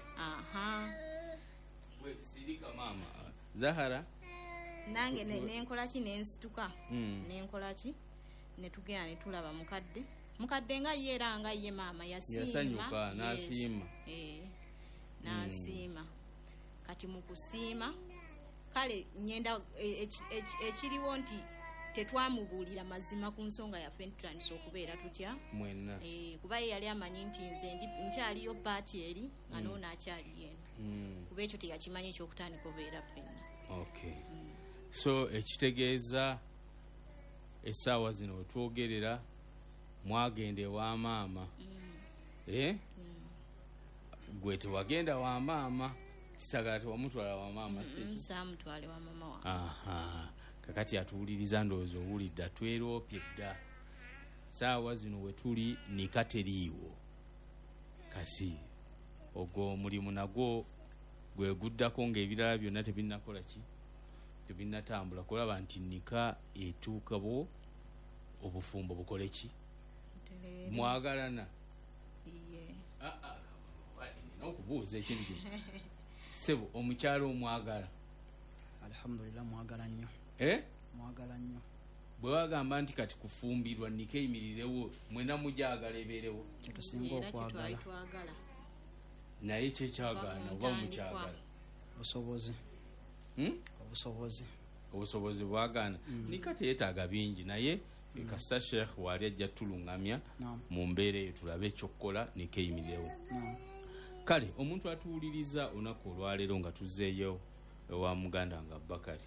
sirika maama Zahara nange nenkola ki nensituka nenkola ki netugenda netulaba mukadde nga ye era nga ye maama yasanyuka n'asiima n'asiima kati mu kusiima kale nyenda ekiriwo nti tetwamubuulira mazima ku nsonga yaffe ntutandisa okubeera tutya mwenna kuba ye yali amanyi nti nze nkyaliyo baati eri nga noono akyali yena kuba ekyo teyakimanyi ekyokutandika obeera ffenna so ekitegeeza essaawa zino wetwogerera mwagenda ewa maama gwe tewagenda wa maama kisagala tewamutwala wa maama samutwale wa maama wange kakati atuwuliriza ndowooza owulidde atweroopye dda saawa zino wetuli nika teriiwo kati ogwo omulimu nagwo gweguddako ng'ebirala byonna tebinnakola ki tebinnatambula kulaba nti nika etuukabo obufumbo bukole ki mwagalana okubuuza ekintu kino sebo omukyalo omwagala alhamdulillah mwagala nnyo mwagala nnyo bwe bagamba nti kati kufumbirwa nika eyimirirewo mwena mujagala ebeerewo kyetusinga okwagala naye kyekyagaana oba mukyagala obusobozi bwagaana nika teyeetaaga bingi naye kasita sheekh waali ajja tulungamya mu mbeera eyo tulabe ekyokukola nika eyimirirewo kale omuntu atuwuliriza olunaku olwaleero nga tuzzeeyo ewa muganda nga Bakari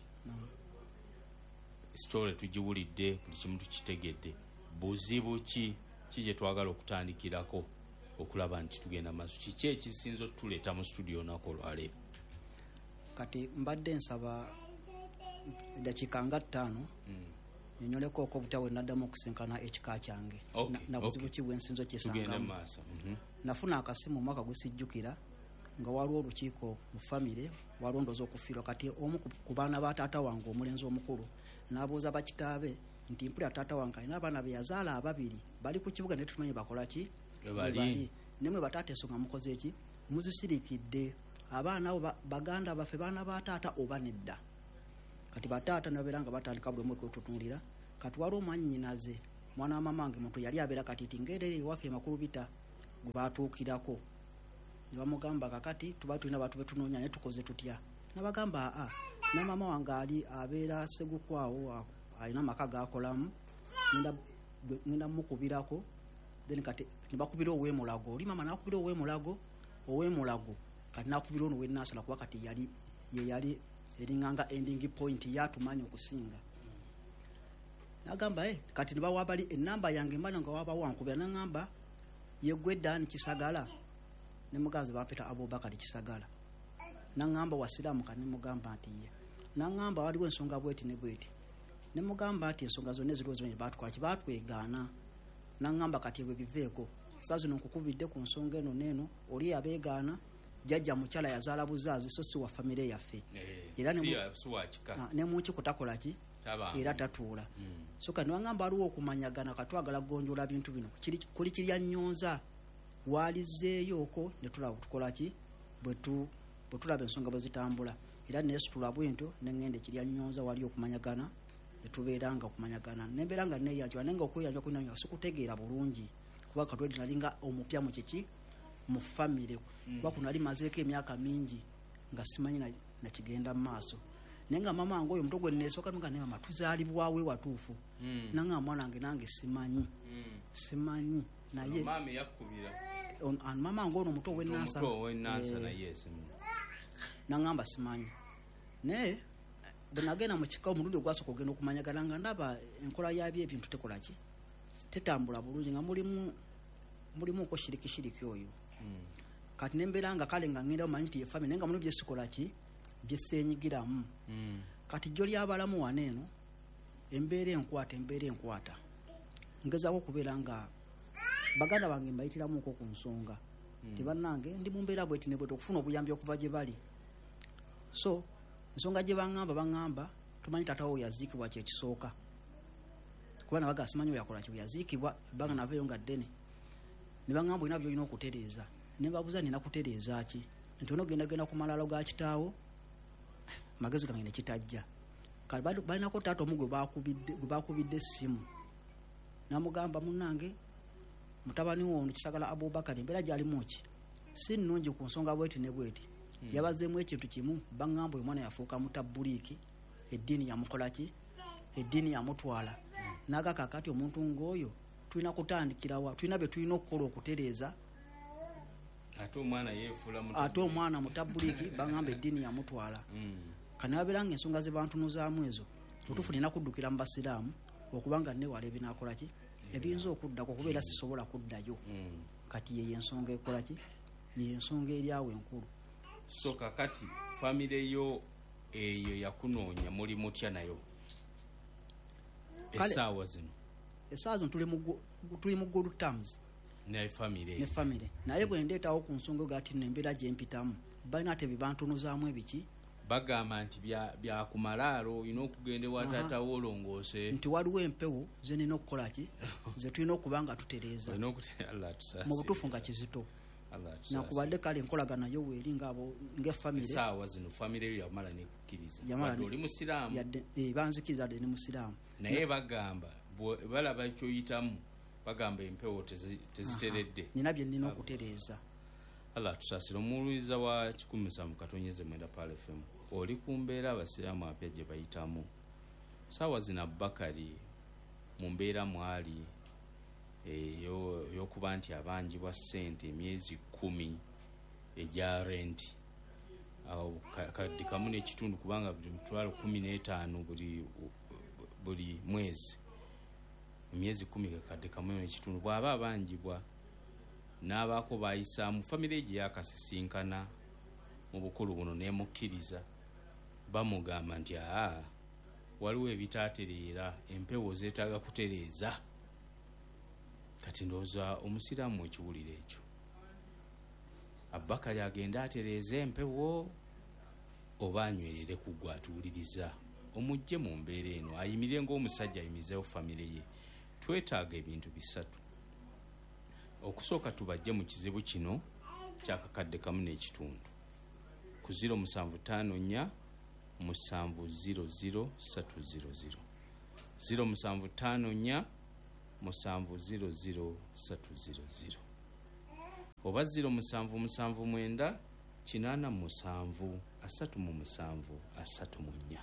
sitole tugiwulidde buli kimu tukitegedde buzibu ki gye twagala okutandikirako okulaba nti tugenda maaso kiki ekisinza otuleeta mu studio olunaku olwaleero kati mbadde nsaba dakiika nga 5 nyonyoleko obutya bwe naddamu okusinkana ekika kyange na buzibu ki bwensinza okyesangamu nafuna akasimu omwaka gusijjukira nga waliwo olukiiko mu famire walondooza okufiirwa kati omu ku baana ba taata wange omulenzi omukulu n'abuuza bakitaabe nti mpulira taata wange alina abaana be yazaala 2 bali ku kibuga naye tumanyi bakola ki bali nemwe bataata ensonga mukoze eki muzisirikidde abaana abo baganda baffe baana ba taata oba nedda kati bataata nabeera nga batandika buli omu kwetutunulira kati wali omwannyinaze mwana wa mamange muntu yali abeera katiti ng'erere ewaffe makulu bita gwe baatuukirako ne bamugamba kakati tuba tulina bantu betunoonya naye tukoze tutya nabagamba na mama wange ali abeera segukwawo alina amaka gakolamu ngenda mukubirako then kati nibakubira ow'emulago oli mama nakubira ow'emulago kati nakubira ono wenasala kuba kati yali eringanga ending point yatumanya okusinga nagamba kati nibawa bali enamba yange mbana nga waba wankubira nangamba yegwedani Kisagala ne muganzi bampita Abubakar Kisagala nangamba wasiramu kani mugamba nti ye nangamba waliwo ensonga bweti ne bweti ne mugamba ati ensonga zonna ezirozo bwe batwaki batwegaana nangamba kati ebyo biveeko sasa nkukubidde ku nsonga eno neno oli abeegaana jajja mukyala yazaala buzaazi so si wa family yaffe era ne muki kutakola ki era tatuula so kati wangamba aliwo okumanyagana katwagala gonjola bintu bino kuli kirya nnyonza walizeeyo oko ne tulaba tukola ki bwe tulaba ensonga bwe zitambula era nesitula bwento nengende kirya nnyonza wali okumanyagana etubeeranga okumanyagana nembeeranga neyanjwa nenga okweyanjwa kunanya sikutegeera bulungi kuba katwedi nalinga omupya mu kiki mu family kuba kunali mazeeko emyaka mingi nga simanyi na kigenda mu maaso nenga mama wange oyo mutogwe nesooka nga ne mama tuzaalibwawe watuufu nanga mwana wange nange simanyi naye mama yakubira mama wange ono muto w'ennansa na yes nangamba simanyi naye bwenagenda mu kika omulundi ogwasooka ogenda okumanyagana nga ndaba enkola yabyo ebintu tekola ki tetambula bulungi nga mulimu okoshirikishiriki oyo kati nembeera nga kale nga ngenda omanyi nti yefami naye nga mulimu byesikola ki byeseenyigiramu kati jjo lyabalamu wano eno embeera enkwata ngezaako okubeera nga baganda bange mbayitiramuko ku nsonga tibannange ndi mu mbeera bweti ne bweti okufuna obuyambi okuva gye bali so ensonga gye bangamba tumanyi taatawo yaziikibwa kyekisooka kuba nabaga simanyi oyakola ki yaziikibwa ebbanga naveeyo nga ddene ne bangamba olina byolina okutereeza ne babuuza nina kutereeza ki nti onogendagenda ku malalo ga kitaawo magezi gange ne kitajja kale balinako taata omu gwe bakubidde essimu namugamba munnange mutabani wo ono Kisagala Abubakar embeera gy'alimu ki si nnungi ku nsonga bweti ne bweti yabazeemu ekintu kimu bangamba oyo mwana yafuuka mutabuliiki eddiini yamukola ki eddiini yamutwala naga kakati omuntu ng'oyo tulina kutandikirawa tulina bye tulina okukola okutereeza ate omwana mutabuliiki bangamba eddiini yamutwala kani babeera nga ensonga ze bantunuzaamu ezo otuufu nina kuddukira mu basiraamu okubanga newala ebinaakola ki ebiyinza okuddako okubeera sisobola kuddayo kati yeyo ensonga ekola ki yeyo ensonga eryawo enkulu so kakati famire yo eyo yakunoonya muli mutya nayo essaawa zino tuli mu good terms ne famire naye bwe ndeetawo ku nsonga gati nembeera gye mpitamu balina ate bibantunuzaamu ebiki bagamba nti byakumalaalo olina okugenda ewa taata wo olongoose nti waliwo empewo ze nina okukola ki ze tulina okuba nga tutereeza mu butuufu nga kizito nakubadde kale enkolagana yo weeri ngaabo ng'effamire essaawa zino famire yo yamala nekukkiriza oli musiraamu banzikiriza dde ne musiraamu naye bagamba balaba kyoyitamu bagamba empewo teziteredde nina bye nina okutereeza Allah tusasira omuwuliriza wa 17 katonyeze mwenda Pale FM oli ku mbeera abasiraamu apya gye bayitamu saawa zina Bakari mu mbeera mwali yokuba nti abanjibwa ssente emyezi 10 egya renti awo kadde kamu n'ekitundu kubanga buli mutwalo 15 buli mwezi emyezi 10 kadde kamu n'ekitundu bw'aba abanjibwa n'abaako bayisaamu famire gye yakasisinkana mu bukulu buno nemukkiriza bamugamba nti waliwo ebitaatereera empewo zeetaaga kutereeza kati ndowooza omusiraamu ekiwulira ekyo Abakali agenda atereeza empewo oba anywerere ku gwe atuwuliriza omugye mu mbeera eno ayimirire ng'omusajja ayimizeewo famire ye twetaaga ebintu bisatu okusooka tubajje mu kizibu kino kyakakadde kamu n'ekitundu ku 0754 700 300 0754 700 300 oba 0779 87 37 34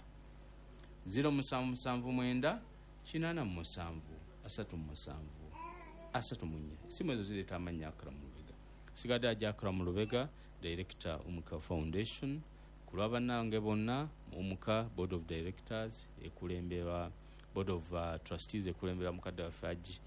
0779 87 37 34 simu ezo zireeta amannya Akram Lubega sigadde ajja Akram Lubega director Umuka Foundation kulwa bannange bonna Umuka board of directors ekulembera board of trustees ekulembera mukadde waffe Haji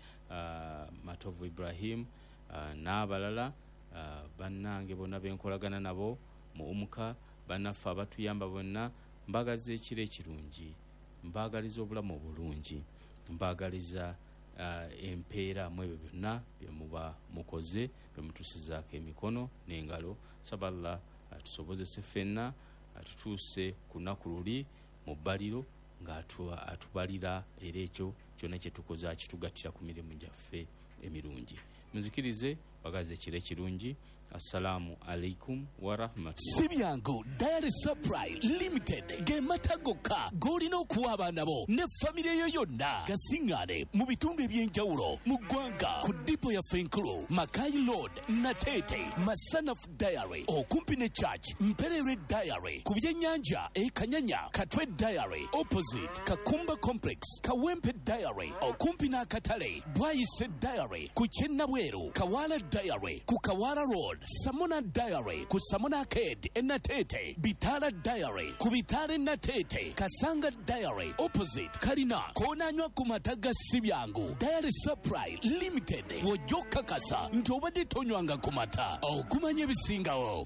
Matovu Ibrahim n'abalala bannange bonna benkolagana nabo mu Umuka bannaffe abatuyamba bonna mbagaliza ekiro ekirungi mbagaliza obulamu obulungi mbagaliza empeera mu ebyo byonna bye muba mukoze bye mutusizaako emikono n'engalo saballa tusobozese ffenna atutuuse ku nnaku luli mu bbaliro ng'atubalira era ekyo kyonna kye tukoze akitugattira ku mirimu gyaffe emirungi muzikirize bagaze ekiro ekirungi assalamu alaikum wa rahmatullahi Sibyangu Diary Supply Limited ge matagoka golina okuwa abaana bo ne famire yo yonna gasingane mu bitundu ebyenjawulo mu ggwanga ku dipo ya Fenkulu Makai Road Natete Masana Diary okumpi ne Church Mperere Diary ku byennyanja Kanyanya Katwe Diary opposite Kakumba Complex Kawempe Diary okumpi n'akatale Bwayise Diary ku Kyennabweru Kawala Diary ku Kawala Road Samona Diary ku Samona Arcade Natete Bitala Diary ku Bitale Natete Kasanga Diary opposite Kalina konanywa ku mataga Sibyangu Diary Supply Limited wojoka kasa nti obadde tonywanga ku mata okumanya ebisingawo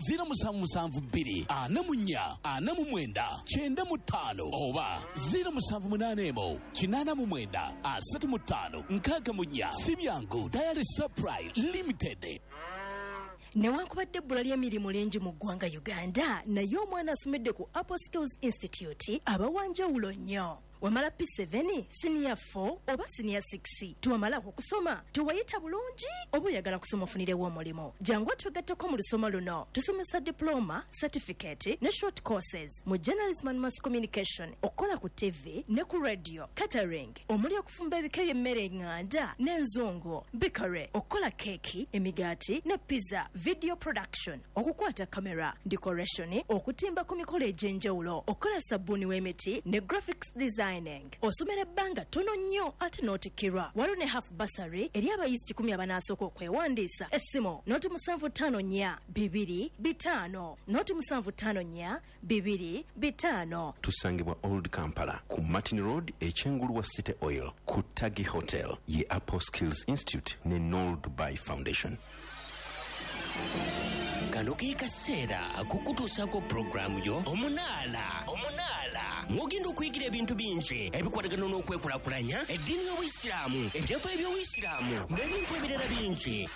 0772 44 49 95 oba 0781 89 35 64 Sibyangu Diary Supply Limited. Newankubadde ebbula ly'emirimu lingi mu ggwanga Uganda naye omwana asomedde ku Apple Skills Institute abawanjawulo nnyo wamala P7 senior 4 oba senior 6 tuwamalako kusoma tuwayita bulungi oba oyagala kusoma ofunirewo omulimo jangu tugatteko mu lusoma luno tusomesa diploma certificate ne short courses mu journalism and mass communication okola ku TV ne ku radio catering omuli okufumba ebika by'emmere enganda n'enzongo bikare okola keki emigaati ne pizza video production okukwata kamera decoration okutimba ku mikolo egy'enjawulo okola sabbuuni w'emiti ne graphics design osomera ebbanga tono nnyo ate n'otikirwa waliwo ne half basary eri abayisiti 10 abanasooka okwewandiisa essimu noti 754 225 noti 754 225 tusangibwa Old Kampala ku Martin Road ekyengulu wa City Oil ku Tagi Hotel ye Apple Skills Institute ne Noel Dubai Foundation. Kano ke kaseera kukutuusako programu yo omunaala mugenda okuyigira ebintu bingi ebikwatagana n'okwekulakulanya eddiini y'Obuyisiraamu ebyafaayo by'Obuyisiraamu n'ebintu ebirala bingi.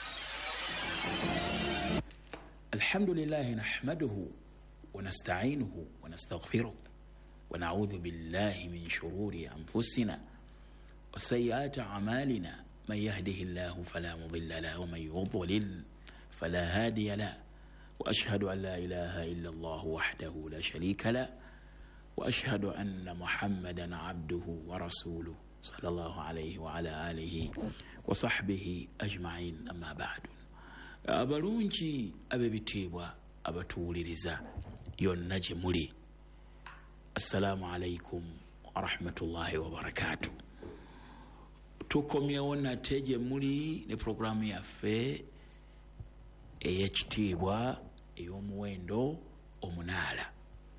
Alhamdulillahi nahmaduhu wa nasta'inuhu wa nastaghfiruh wa na'udhu billahi min shururi anfusina wa sayyiati a'malina man yahdihillahu fala mudilla lahu wa man yudlil fala hadiya lahu wa ashhadu an la ilaha illa Allah wahdahu la sharika lahu وأشهد أن محمدا عبده ورسوله صلى الله عليه وعلى آله وصحبه أجمعين أما بعد abalungi abebitiibwa abatuwuliriza yonna gye muli assalamu alaikum warahmatullahi wabarakatuh. Tukomyewo nate gye muli ne programu yaffe ey'ekitiibwa ey'omuwendo omunaala.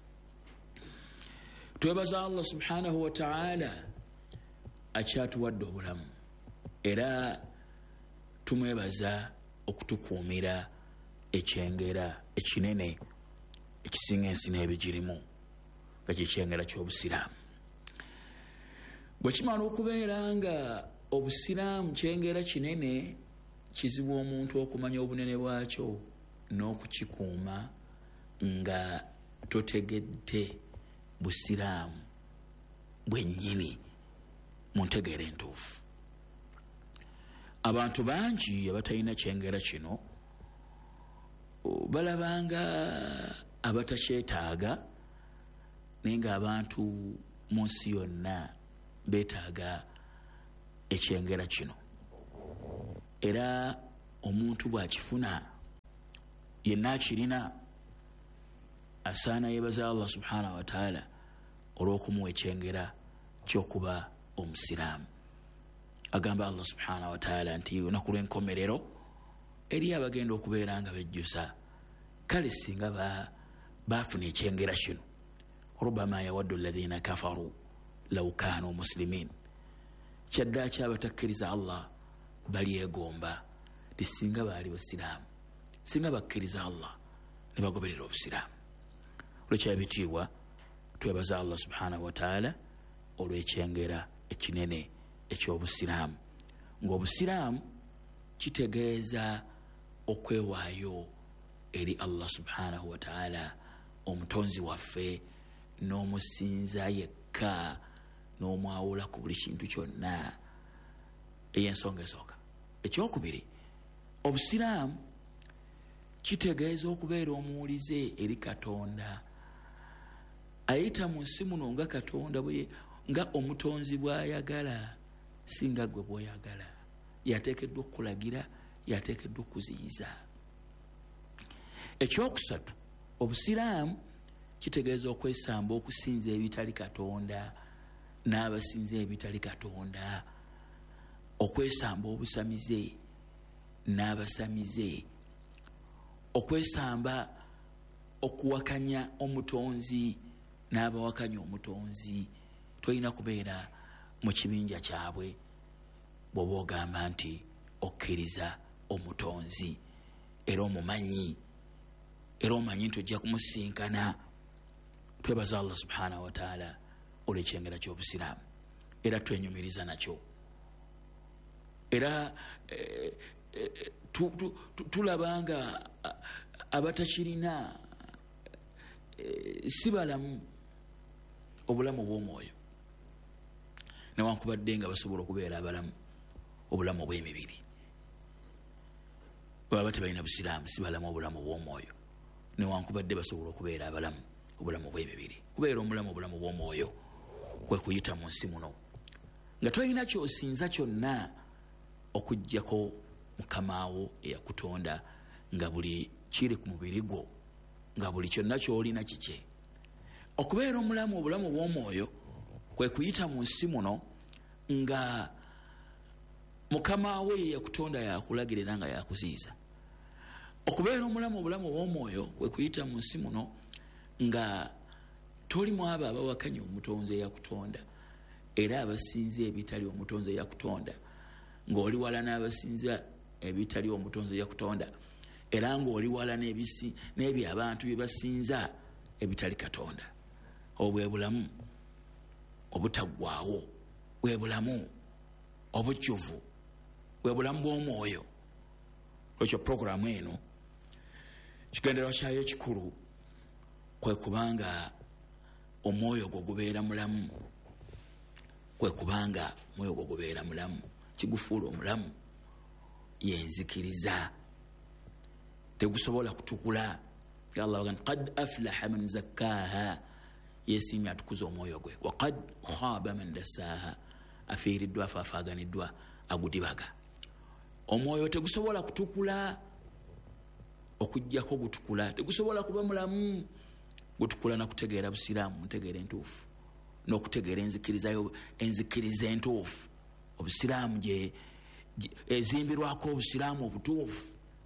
Twebaza Allah subhanahu wa ta'ala akyatuwadde obulamu era tumwebaza okutukuumira ekyengera ekinene ekisinga ensi n'ebigirimu nga kyekyengera ky'Obusiraamu. Bwe kimala okubeera nga Obusiraamu kyengera kinene kizibu omuntu okumanya obunene bwakyo n'okukikuuma nga totegedde Busiraamu bwennyini mu ntegeera entuufu. Abantu bangi abatalina kyengera kino balabanga abatakyetaaga naye ng'abantu mu nsi yonna beetaaga ekyengera kino. Era omuntu bw'akifuna yenna akirina asaana yeebaza Allah subhanahu wa ta'ala olw'okumuwa ekyengera ky'okuba omusiraamu. Agamba Allah subhanahu wa ta'ala nti olunaku lw'enkomerero eri abagenda okubeera nga bejjusa, kale singa baafuna ekyengera kino, rubama yawaddu alladhina kafaru law kanu muslimin, kyaddaa kyabatakkiriza Allah balyegomba ti singa baali basiraamu, singa bakkiriza Allah ne bagoberera obusiraamu. Olwekyabitiibwa twebaza Allah subhanahu wa ta'ala olw'ekyengera ekinene eky'obusiraamu, ng'obusiraamu kitegeeza okwewaayo eri Allah subhanahu wa ta'ala omutonzi waffe, n'omusinza yekka, n'omwawula ku buli kintu kyonna. Ey'ensonga esooka. Ekyokubiri, obusiraamu kitegeeza okubeera omuwulize eri Katonda, ayita mu nsi muno nga Katonda nga omutonzi bw'ayagala, singa gwe bw'oyagala. Yateekeddwa okukulagira, yateekeddwa okuziyiza. Ekyokusatu, obusiraamu kitegeeza okwesamba okusinza ebitali Katonda n'abasinza ebitali Katonda, okwesamba obusamize n'abasamize, okwesamba okuwakanya omutonzi n'abawakanya omutonzi. Tolina kubeera mu kibinja kyabwe bw'oba ogamba nti okkiriza omutonzi era omumanyi, era omanyi nti ojja kumusinkana. Twebaza Allah subhanahu wa ta'ala olw'ekyengera ky'obusiraamu, era twenyumiriza nakyo. Era tulabanga abatakirina si balamu obulamu bw'omwoyo, newankubadde nga basobola okubeera abalamu obulamu bw'emibiri. Baba tebalina busiraamu, si balamu obulamu bw'omwoyo, newankubadde basobola okubeera abalamu obulamu bw'emibiri. Kubeera omulamu obulamu bw'omwoyo kwe kuyita mu nsi muno nga tolina ky'osinza kyonna okuggyako Mukamaawo eyakutonda, nga buli kiri ku mubiri gwo, nga buli kyonna ky'olina kikye. Okubeera omulamu obulamu bw'omwoyo kwe kuyita mu nsi muno nga Mukamaawo eyakutonda yakulagira era nga yakuziyiza. Okubeera omulamu obulamu bw'omwoyo kwe kuyita mu nsi muno nga toli mu abo abawakanya omutonzi eyakutonda era abasinza ebitali omutonzi eyakutonda, ng'oli wala n'abasinza ebitali omutonzi eyakutonda, era ng'oli wala n'ebyo abantu bye basinza ebitali Katonda. Obwe bulamu obutaggwaawo, bwe bulamu obujjuvu, bwe bulamu bw'omwoyo. Lwekyo puroguramu eno kigendererwa kyayo ekikulu kwe kubanga omwoyo gwo gubeera mulamu, kwe kubanga omwoyo gwo gubeera mulamu, kigufuula omulamu. Yenzikiriza tegusobola kutukula. Allah agamba qad aflaha man zakkaaha, yeesiimye atukuza omwoyo gwe, wa qad khaba man dassaaha, afiiriddwa afaafaganiddwa agudibaga. Omwoyo tegusobola kutukula okujjako gutukula, tegusobola kuba mulamu gutukula na kutegeera busiraamu, ntegeera entuufu, n'okutegeera enzikiriza entuufu. Obusiraamu gye ezimbirwako obusiraamu obutuufu.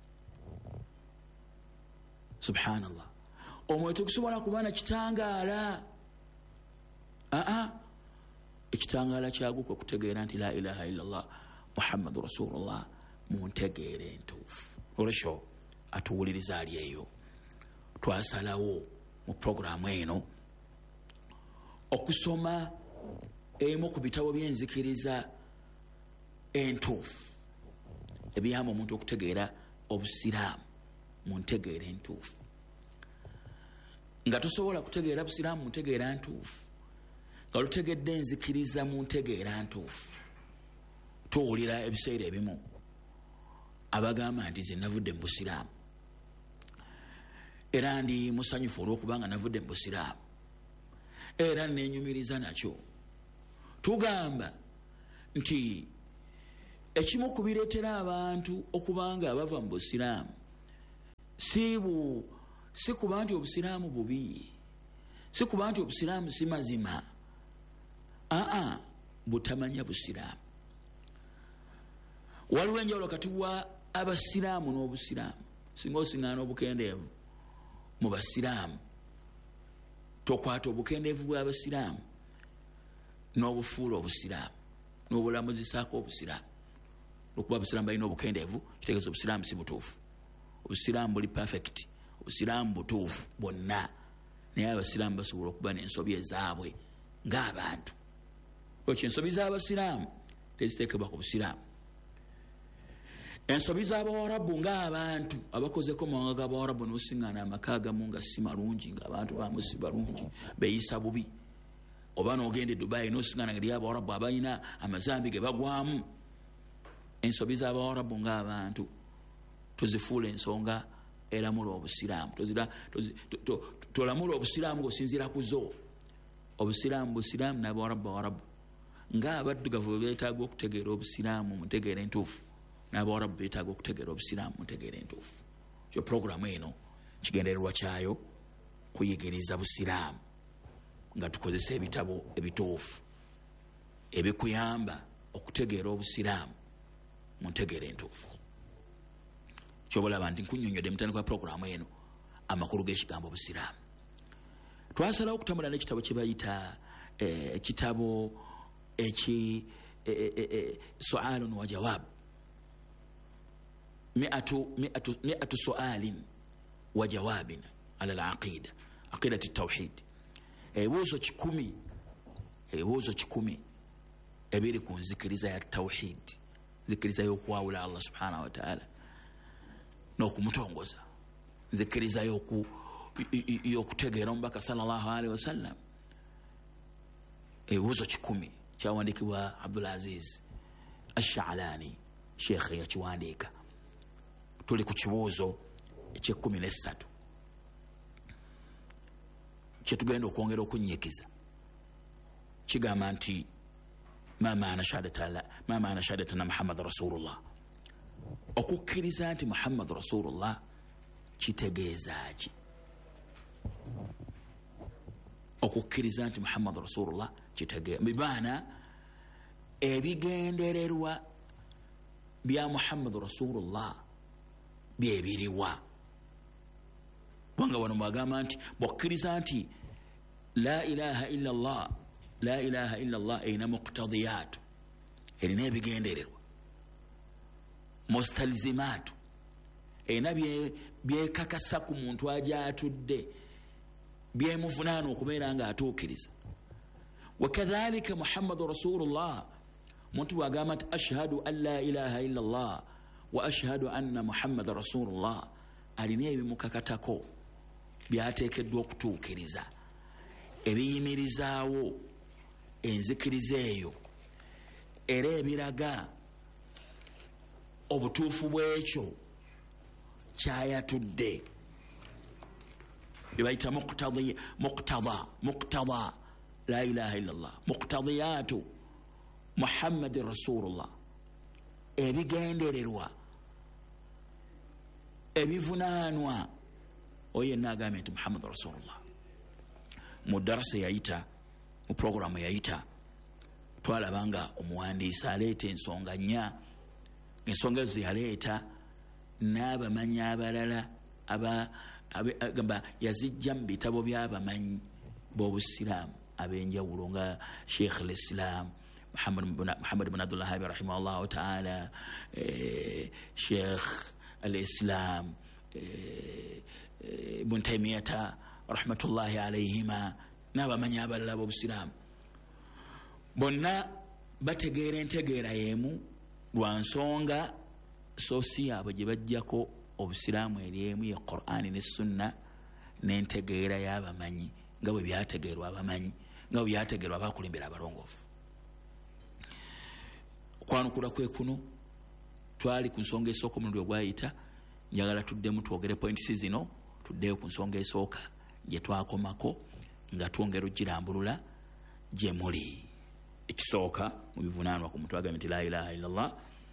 Subhanallah. Omwoyo tegusobola kuba na kitangaala. Ekitangaala kyagwo kwe kutegeera nti la ilaha illallah Muhammadu Rasulullah mu ntegeera entuufu. Olwekyo atuwuliriza ali eyo, twasalawo mu puroguramu eno okusoma emu ku bitabo by'enzikiriza entuufu ebiyamba omuntu okutegeera obusiraamu mu ntegeera entuufu. Nga tosobola kutegeera busiraamu mu ntegeera ntuufu, nga lutegedde enzikiriza mu ntegeera ntuufu, tuwulira ebiseera ebimu abagamba nti ze navudde mu busiraamu era ndi musanyufu olw'okubanga navudde mu busiraamu era nenyumiriza nakyo. Tugamba nti ekimu ku bireetera abantu okubanga bava mu busiraamu si kuba nti obusiraamu bubi, si kuba nti obusiraamu si mazima, butamanya busiraamu. Waliwo enjawulo kati wa abasiraamu n'obusiraamu. Singa osiŋŋaana obukendeevu mu basiraamu, tokwata obukendeevu bw'abasiraamu n'obufuula obusiraamu n'obulamuzisaako obusiraamu. Okuba abasiraamu balina obukendeevu kitegeeza obusiraamu si butuufu. Obusiraamu buli perfect, obusiraamu butuufu bwonna, naye abasiraamu basobola okuba n'ensobi ezaabwe ng'abantu. Ekyo ensobi z'abasiraamu teziteekebwa ku busiraamu. Ensobi z'abawarabu ng'abantu abakozeko mawanga g'abawarabu n'osiŋŋaana amaka agamu nga si malungi, ng'abantu baamu si balungi, beeyisa bubi. Oba n'ogenda e Dubai n'osiŋŋaana ngeri abawarabu abalina amazambi ge bagwamu. Ensobi z'abawarabu ng'abantu tozifuula ensonga eramula obusiraamu. Tolamula obusiraamu ng'osinziira ku zo. Obusiraamu busiraamu n'abawarabu bawarabu. Ng'abaddugavu beetaaga okutegeera obusiraamu mu ntegeera entuufu, n'abawarabu beetaaga okutegeera obusiraamu mu ntegeera entuufu. Kyo puroguramu eno kigendererwa kyayo kuyigiriza busiraamu nga tukozesa ebitabo ebituufu ebikuyamba okutegeera obusiraamu mu ntegeera entuufu. Kyobalaba nti nkunyonyodde mutandika wa puroguramu eno amakulu g'ekigambo busiraamu. Twasalawo okutambula n'ekitabo kye bayita ekitabo su'alun wa jawab, mi'atu su'alin wa jawabin ala al-aqida, aqidati tawhid. Ebibuuzo 100 ebiri ku nzikiriza ya tawhid, nzikiriza y'okwawula Allah subhanahu wa ta'ala n'okumutongoza, nzikiriza y'okutegeera omubaka sallallahu alaihi wasallam. Ebibuuzo 100 kyawandiikibwa Abdul Aziz Ash-Sha'lani, sheekhe yakiwandiika. Tuli ku kibuuzo ekye-13 kyetugenda okwongera okunnyikiza. Kigamba nti ma maana shahadatana Muhammad Rasulullah. Okukkiriza nti Muhammad Rasulullah kitegeeza ki? Okukkiriza nti Muhammad Rasulullah kitegeeza bibaana ebigendererwa bya Muhammad Rasulullah byebiriwa. Wanga wano mwagamba nti bwakkiriza nti la ilaha illa Allah, la ilaha illa Allah erina muqtadiyat, erina ebigendererwa, mustalzimat, erina byekakasa ku muntu aja atudde, byemuvunaana okubeera nga atuukiriza. Wakadhalika Muhammadu Rasulullah, muntu bwagamba nti ashhadu an la ilaha illa Allah wa ashhadu anna Muhammad Rasulullah, alina ebimukakatako byateekeddwa okutuukiriza, ebiyimirizaawo enzikiriza eyo era ebiraga obutuufu bw'ekyo kyayatudde, byebayita muqtada la ilaha illallah, muqtadiyatu Muhammad Rasulullah, ebigendererwa, ebivunaanwa oyo yenna agambye nti Muhammad Rasulullah. Mu darasa yayita, mu programu yayita, twalabanga omuwandiisi aleeta ensonga nnya. Ensonga ezo yaleeta n'abamanyi abalala agamba yazijja mu bitabo by'abamanyi b'obusiraamu ab'enjawulo nga Sheikh al-Islam Muhammad ibn Abdul Wahhab rahimahullah ta'ala, Sheikh al-Islam Ibn Taymiyyah rahmatullahi alayhima n'abamanyi abalala b'obusiraamu. Bonna bategeera entegeera y'emu lwa nsonga soosi yaabwe gye bajjako obusiraamu eri emu ya Qur'ani ne Sunna n'entegeera y'abamanyi nga bwe byategeerwa abamanyi, nga bwe byategeerwa abakulembera abalongoofu. Okwanukula kwe kuno twali ku nsonga esooka omulundi ogwayita, njagala tuddemu twogere points zino tuddeyo ku nsonga esooka gye twakomako nga twongera okirambulula gye muli. Ekisooka mu bivunaanwa ku mutwe agambye nti la ilaha illallah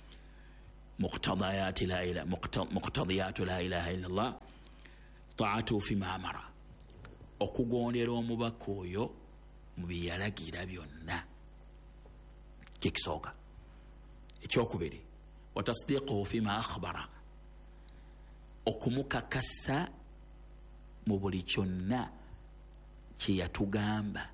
muqtadiyatu la ilaha illallah taatu fi maamara, okugondera omubaka oyo mu byeyalagira byonna, kyekisooka. Ekyokubiri wa tasdiquhu fima akhbara, okumukakasa mu buli kyonna kye yatugamba